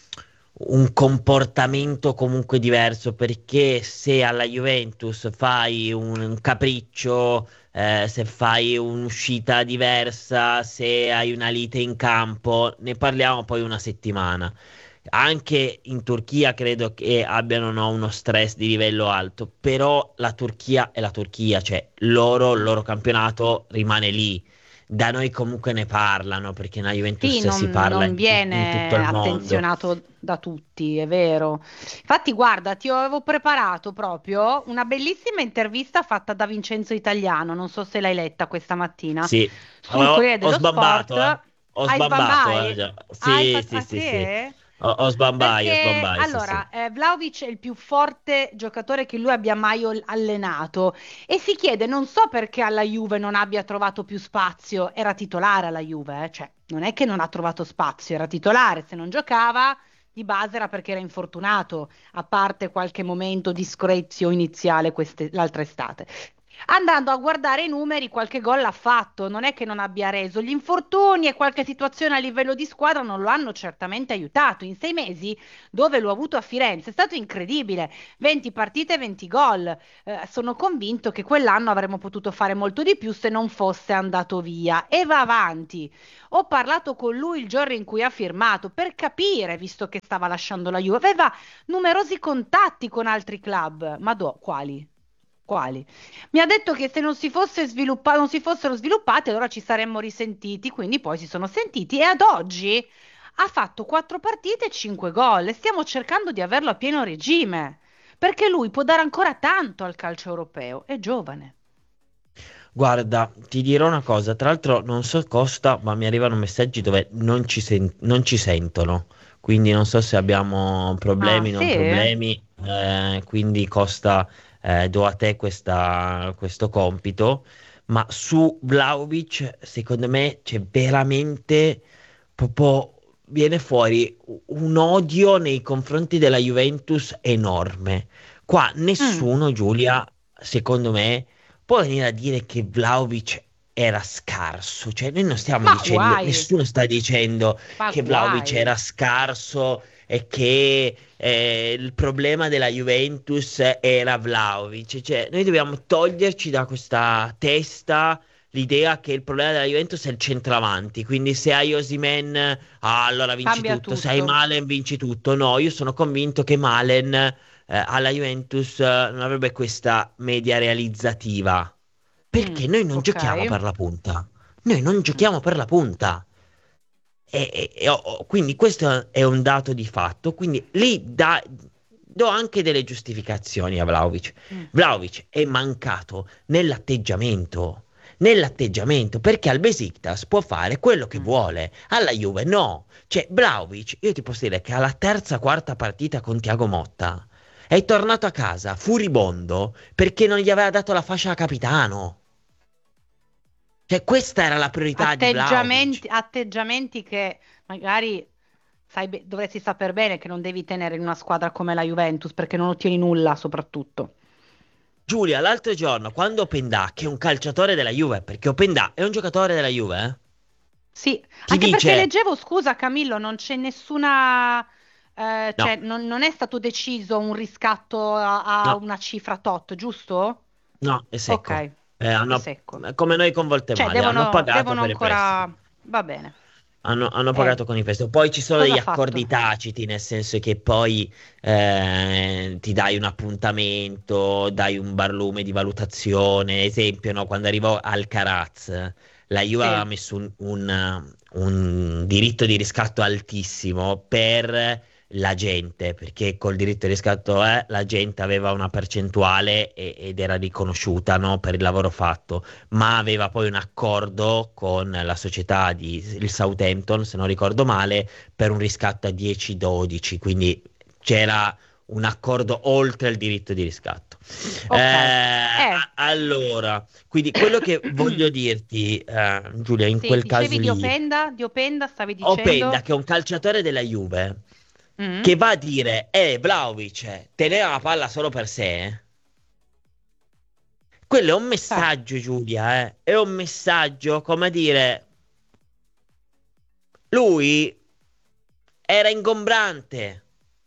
un comportamento comunque diverso, perché se alla Juventus fai un, un capriccio, eh, se fai un'uscita diversa, se hai una lite in campo, ne parliamo poi una settimana. Anche in Turchia credo che abbiano no, uno stress di livello alto, però la Turchia è la Turchia, cioè loro, il loro campionato rimane lì. Da noi comunque ne parlano perché nella Juventus Sì, si non, parla non in, viene in tutto il mondo. attenzionato da tutti, è vero. Infatti, guarda, ti avevo preparato proprio una bellissima intervista fatta da Vincenzo Italiano, non so se l'hai letta questa mattina, Sì, sul ho, Corriere ho dello sbambato, Sport. eh. Ho Hai sbambato, sbambai? eh, già. Hai Sì, fatto- sì, ah, sì, sì? sì. Ho, ho sbambai, ho Perché, sbambai, sì, allora, sì. eh, Vlahovic è il più forte giocatore che lui abbia mai ol- allenato e si chiede, non so perché alla Juve non abbia trovato più spazio, era titolare alla Juve, eh, cioè non è che non ha trovato spazio, era titolare, se non giocava di base era perché era infortunato, a parte qualche momento di screzio iniziale queste- l'altra estate. Andando a guardare i numeri, qualche gol l'ha fatto, non è che non abbia reso. Gli infortuni e qualche situazione a livello di squadra non lo hanno certamente aiutato. In sei mesi, dove l'ho avuto a Firenze, è stato incredibile. venti partite, venti gol. Eh, sono convinto che quell'anno avremmo potuto fare molto di più se non fosse andato via. E va avanti. Ho parlato con lui il giorno in cui ha firmato per capire, visto che stava lasciando la Juve. Aveva numerosi contatti con altri club. Ma do, quali? Quali? Mi ha detto che se non si fosse sviluppa- non si fossero sviluppati, allora ci saremmo risentiti, quindi poi si sono sentiti e ad oggi ha fatto quattro partite e cinque gol e stiamo cercando di averlo a pieno regime, perché lui può dare ancora tanto al calcio europeo, è giovane. Guarda, ti dirò una cosa, tra l'altro non so Costa, ma mi arrivano messaggi dove non ci, sen- non ci sentono, quindi non so se abbiamo problemi, Ah, non sì? problemi, eh, quindi Costa, eh, do a te questa- questo compito, ma su Vlahovic secondo me c'è veramente proprio, viene fuori un odio nei confronti della Juventus enorme. Qua nessuno, Giulia, secondo me, può venire a dire che Vlahovic era scarso, cioè noi non stiamo Ma dicendo, guai. nessuno sta dicendo Ma che Vlahovic guai. era scarso e che eh, il problema della Juventus era Vlahovic, cioè noi dobbiamo toglierci da questa testa l'idea che il problema della Juventus è il centravanti, quindi se hai Osimhen, ah, allora vinci Cambia tutto, se hai tutto. Malen vinci tutto. No, io sono convinto che Malen eh, alla Juventus eh, non avrebbe questa media realizzativa, perché Mm, noi non ok. giochiamo per la punta, noi non giochiamo per la punta. E, e- e ho- ho- quindi questo è un dato di fatto, quindi lì da- do anche delle giustificazioni a Vlahovic. Mm. Vlahovic è mancato nell'atteggiamento, nell'atteggiamento, perché al Besiktas può fare quello che vuole, alla Juve no. Cioè Vlahovic, io ti posso dire che alla terza quarta partita con Thiago Motta è tornato a casa furibondo perché non gli aveva dato la fascia da capitano. Cioè, questa era la priorità di Vlahovic. Atteggiamenti, atteggiamenti che magari sai be- dovresti saper bene che non devi tenere in una squadra come la Juventus perché non ottieni nulla soprattutto. Giulia, l'altro giorno, quando Openda, che è un calciatore della Juve, perché Openda è un giocatore della Juve, eh? Sì, Ti anche dice... perché leggevo, scusa Camillo, non c'è nessuna, eh, No. cioè non, non è stato deciso un riscatto a, a No. una cifra tot, giusto? No, è secco. Ok, Eh, hanno, è secco. come noi con Voltemaglia, Cioè devono, hanno pagato devono per il prestito. ancora, va bene. Hanno, hanno Eh, pagato con il prestito. Poi ci sono cosa degli ha fatto? accordi taciti, nel senso che poi eh, ti dai un appuntamento, dai un barlume di valutazione. Esempio, no, quando arrivò Alcaraz, la Juve Sì. aveva messo un, un- un diritto di riscatto altissimo per la gente, perché col diritto di riscatto eh, la gente aveva una percentuale e- ed era riconosciuta, no, per il lavoro fatto, ma aveva poi un accordo con la società di il Southampton, se non ricordo male, per un riscatto a dieci dodici, quindi c'era un accordo oltre il diritto di riscatto. Ok. Eh, Eh. a- allora, quindi quello che voglio dirti, eh, Giulia, in Sì, quel dicevi caso di lì, Openda, di Openda stavi dicendo? Openda, che è un calciatore della Juve, Mm. che va a dire, eh, Vlahovic teneva la palla solo per sé, eh. Quello è un messaggio, Giulia, eh. È un messaggio, come a dire, lui era ingombrante,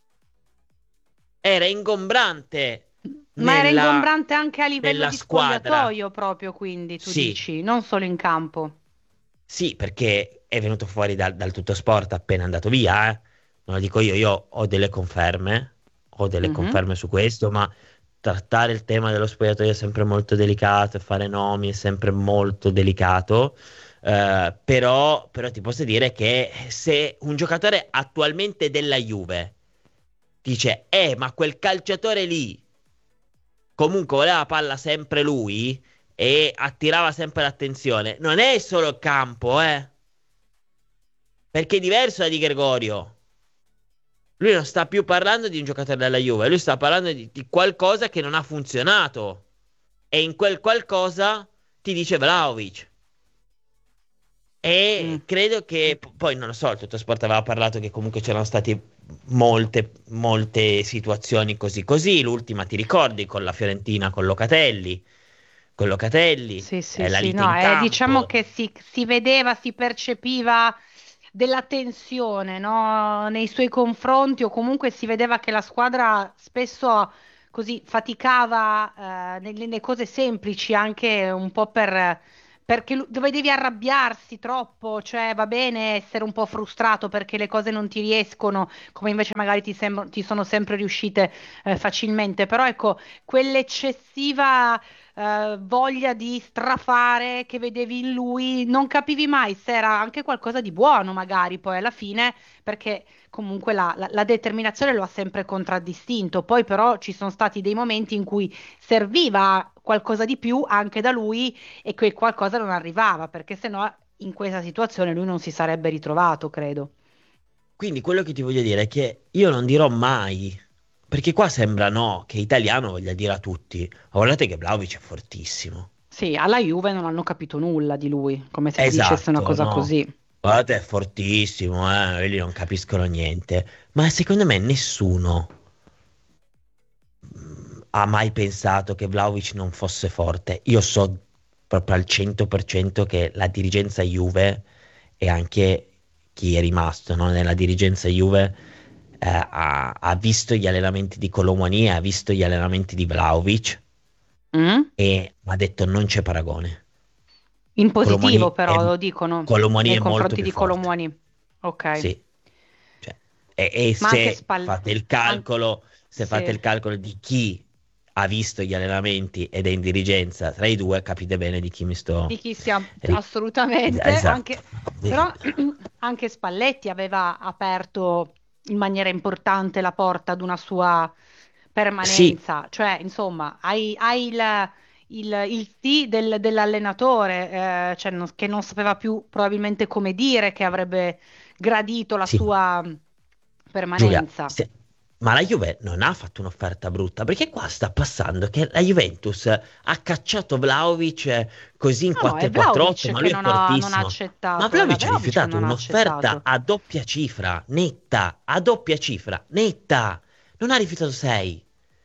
era ingombrante Ma era nella- ingombrante anche a livello nella di squadra. spogliatoio proprio, quindi tu Sì. dici, non solo in campo. Sì, perché è venuto fuori dal, dal Tutto Sport appena andato via, eh. Non lo dico io, io ho delle conferme, ho delle Mhm. conferme su questo, ma trattare il tema dello spogliatoio è sempre molto delicato, e fare nomi è sempre molto delicato. Eh, però, però ti posso dire che se un giocatore attualmente della Juve dice, eh, ma quel calciatore lì comunque voleva la palla sempre lui e attirava sempre l'attenzione, non è solo il campo, eh. Perché è diverso da Di Gregorio. Lui non sta più parlando di un giocatore della Juve, lui sta parlando di, di qualcosa che non ha funzionato. E in quel qualcosa ti dice Vlahovic. E Mm. credo che p- poi non lo so, il Tuttosport aveva parlato che comunque c'erano state molte, molte situazioni così così. L'ultima ti ricordi con la Fiorentina, con Locatelli. Con Locatelli, Sì, sì, eh, la sì, lite no, in eh, campo. diciamo che si, si vedeva, si percepiva della tensione, no, nei suoi confronti o comunque si vedeva che la squadra spesso così faticava eh, nelle, nelle cose semplici, anche un po' per, perché lu- dove devi arrabbiarsi troppo, cioè va bene essere un po' frustrato perché le cose non ti riescono, come invece magari ti, sembra- ti sono sempre riuscite eh, facilmente, però ecco, quell'eccessiva eh, voglia di strafare che vedevi in lui, non capivi mai se era anche qualcosa di buono, magari poi alla fine, perché comunque la, la- la determinazione lo ha sempre contraddistinto. Poi però ci sono stati dei momenti in cui serviva qualcosa di più anche da lui e quel qualcosa non arrivava, perché sennò in questa situazione lui non si sarebbe ritrovato, credo. Quindi quello che ti voglio dire è che io non dirò mai, perché qua sembra no, che italiano voglia dire a tutti, "Ma guardate che Vlahovic è fortissimo." Sì, alla Juve non hanno capito nulla di lui, come se si Esatto, dicesse una cosa no. così. Guardate, è fortissimo, eh, quelli non capiscono niente. Ma secondo me nessuno mm, ha mai pensato che Vlahovic non fosse forte. Io so proprio al cento per cento che la dirigenza Juve e anche chi è rimasto, no, nella dirigenza Juve eh, ha, ha visto gli allenamenti di Colomani, ha visto gli allenamenti di Vlahovic Mm? e ha detto non c'è paragone. In positivo Colomani però è- lo dicono Colomani nei è molto confronti più di forte. Colomani. Ok. Sì. Cioè, e, e Ma anche se Spal- fate il calcolo, se Sì. fate il calcolo di chi ha visto gli allenamenti ed è in dirigenza tra i due, capite bene di chi mi sto. Di chi siamo Ri- assolutamente, Esatto. anche, però anche Spalletti aveva aperto in maniera importante la porta ad una sua permanenza, cioè insomma hai, hai il, il, il sì del- dell'allenatore, eh, cioè non- che non sapeva più probabilmente come dire che avrebbe gradito la Sì. sua Giulia, permanenza. stia- Ma la Juve non ha fatto un'offerta brutta, perché qua sta passando che la Juventus ha cacciato Vlahovic così in No, no, è quattro quattro otto, Vlahovic ma che lui è non ha, non ha fortissimo. accettato. Ma È la Vlahovic ha Vlahovic che rifiutato non ha un'offerta accettato. a doppia cifra, netta, a doppia cifra, netta. Non ha rifiutato sei.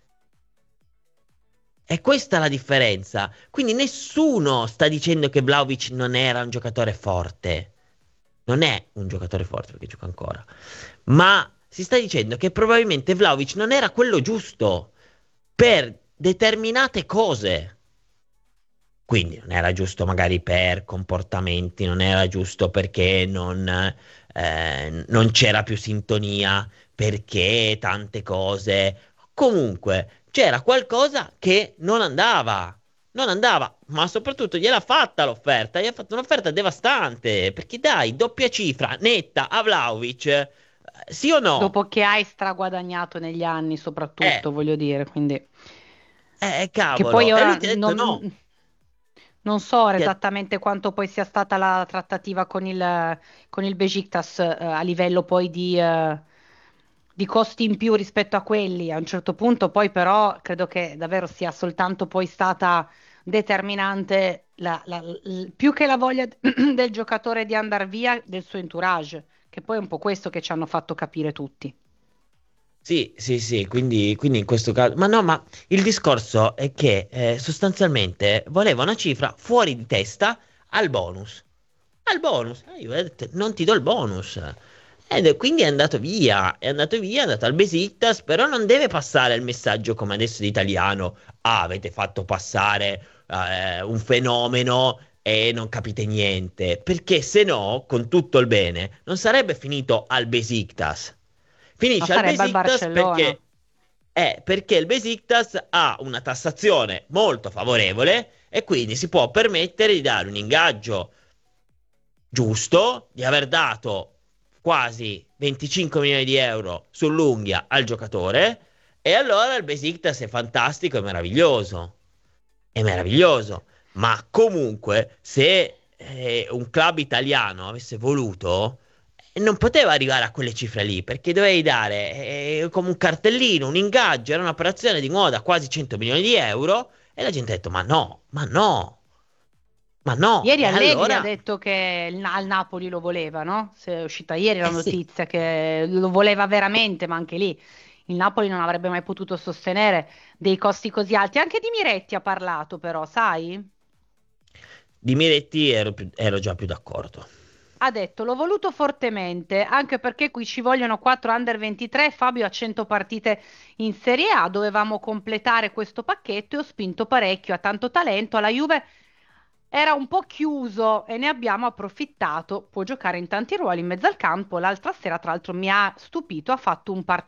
E questa è la differenza. Quindi nessuno sta dicendo che Vlahovic non era un giocatore forte. Non è un giocatore forte perché gioca ancora. Ma si sta dicendo che probabilmente Vlahovic non era quello giusto per determinate cose. Quindi non era giusto magari per comportamenti, non era giusto perché non, eh, non c'era più sintonia, perché tante cose. Comunque c'era qualcosa che non andava. Non andava, ma soprattutto gliel'ha fatta l'offerta, gli ha fatto un'offerta devastante, perché dai, doppia cifra, netta, a Vlahovic, eh, sì o no? Dopo che hai straguadagnato negli anni, soprattutto, Eh, voglio dire, quindi eh, che poi cavolo, e ora lui ti ha detto no. non, non so Ti ha- esattamente quanto poi sia stata la trattativa con il, con il Besiktas eh, a livello poi di, eh, di costi in più rispetto a quelli. A un certo punto poi però credo che davvero sia soltanto poi stata determinante la- la- l- più che la voglia del giocatore di andare via, del suo entourage, che poi è un po' questo che ci hanno fatto capire tutti. Sì, sì, sì, quindi, quindi in questo caso. Ma no, ma il discorso è che eh, sostanzialmente voleva una cifra fuori di testa al bonus. Al bonus. E io ho detto, non ti do il bonus. Ed è- quindi è andato via, è andato via, è andato al Besiktas, però non deve passare il messaggio come adesso di italiano. Ah, avete fatto passare eh, un fenomeno e non capite niente. Perché se no, con tutto il bene, non sarebbe finito al Besiktas. Ma Finisce al sarebbe al Besiktas Barcellona. perché, eh, perché il Besiktas ha una tassazione molto favorevole e quindi si può permettere di dare un ingaggio giusto, di aver dato quasi venticinque milioni di euro sull'unghia al giocatore e allora il Besiktas è fantastico e meraviglioso. È meraviglioso. Ma comunque, se eh, un club italiano avesse voluto, eh, non poteva arrivare a quelle cifre lì, perché dovevi dare eh, come un cartellino, un ingaggio, era un'operazione di moda quasi cento milioni di euro, e la gente ha detto, ma no, ma no, ma no. Ieri E Allegri ha allora, detto che il, al Napoli lo voleva, no? Se è uscita ieri la eh sì, notizia che lo voleva veramente, ma anche lì il Napoli non avrebbe mai potuto sostenere dei costi così alti. Anche Di Miretti ha parlato, però, sai? di Miretti ero, più- ero già più d'accordo. Ha detto: l'ho voluto fortemente, anche perché qui ci vogliono quattro under ventitré. Fabio ha cento partite in Serie A, dovevamo completare questo pacchetto e ho spinto parecchio, ha tanto talento. Alla Juve era un po' chiuso e ne abbiamo approfittato. Può giocare in tanti ruoli in mezzo al campo. L'altra sera, tra l'altro, mi ha stupito, ha fatto un partito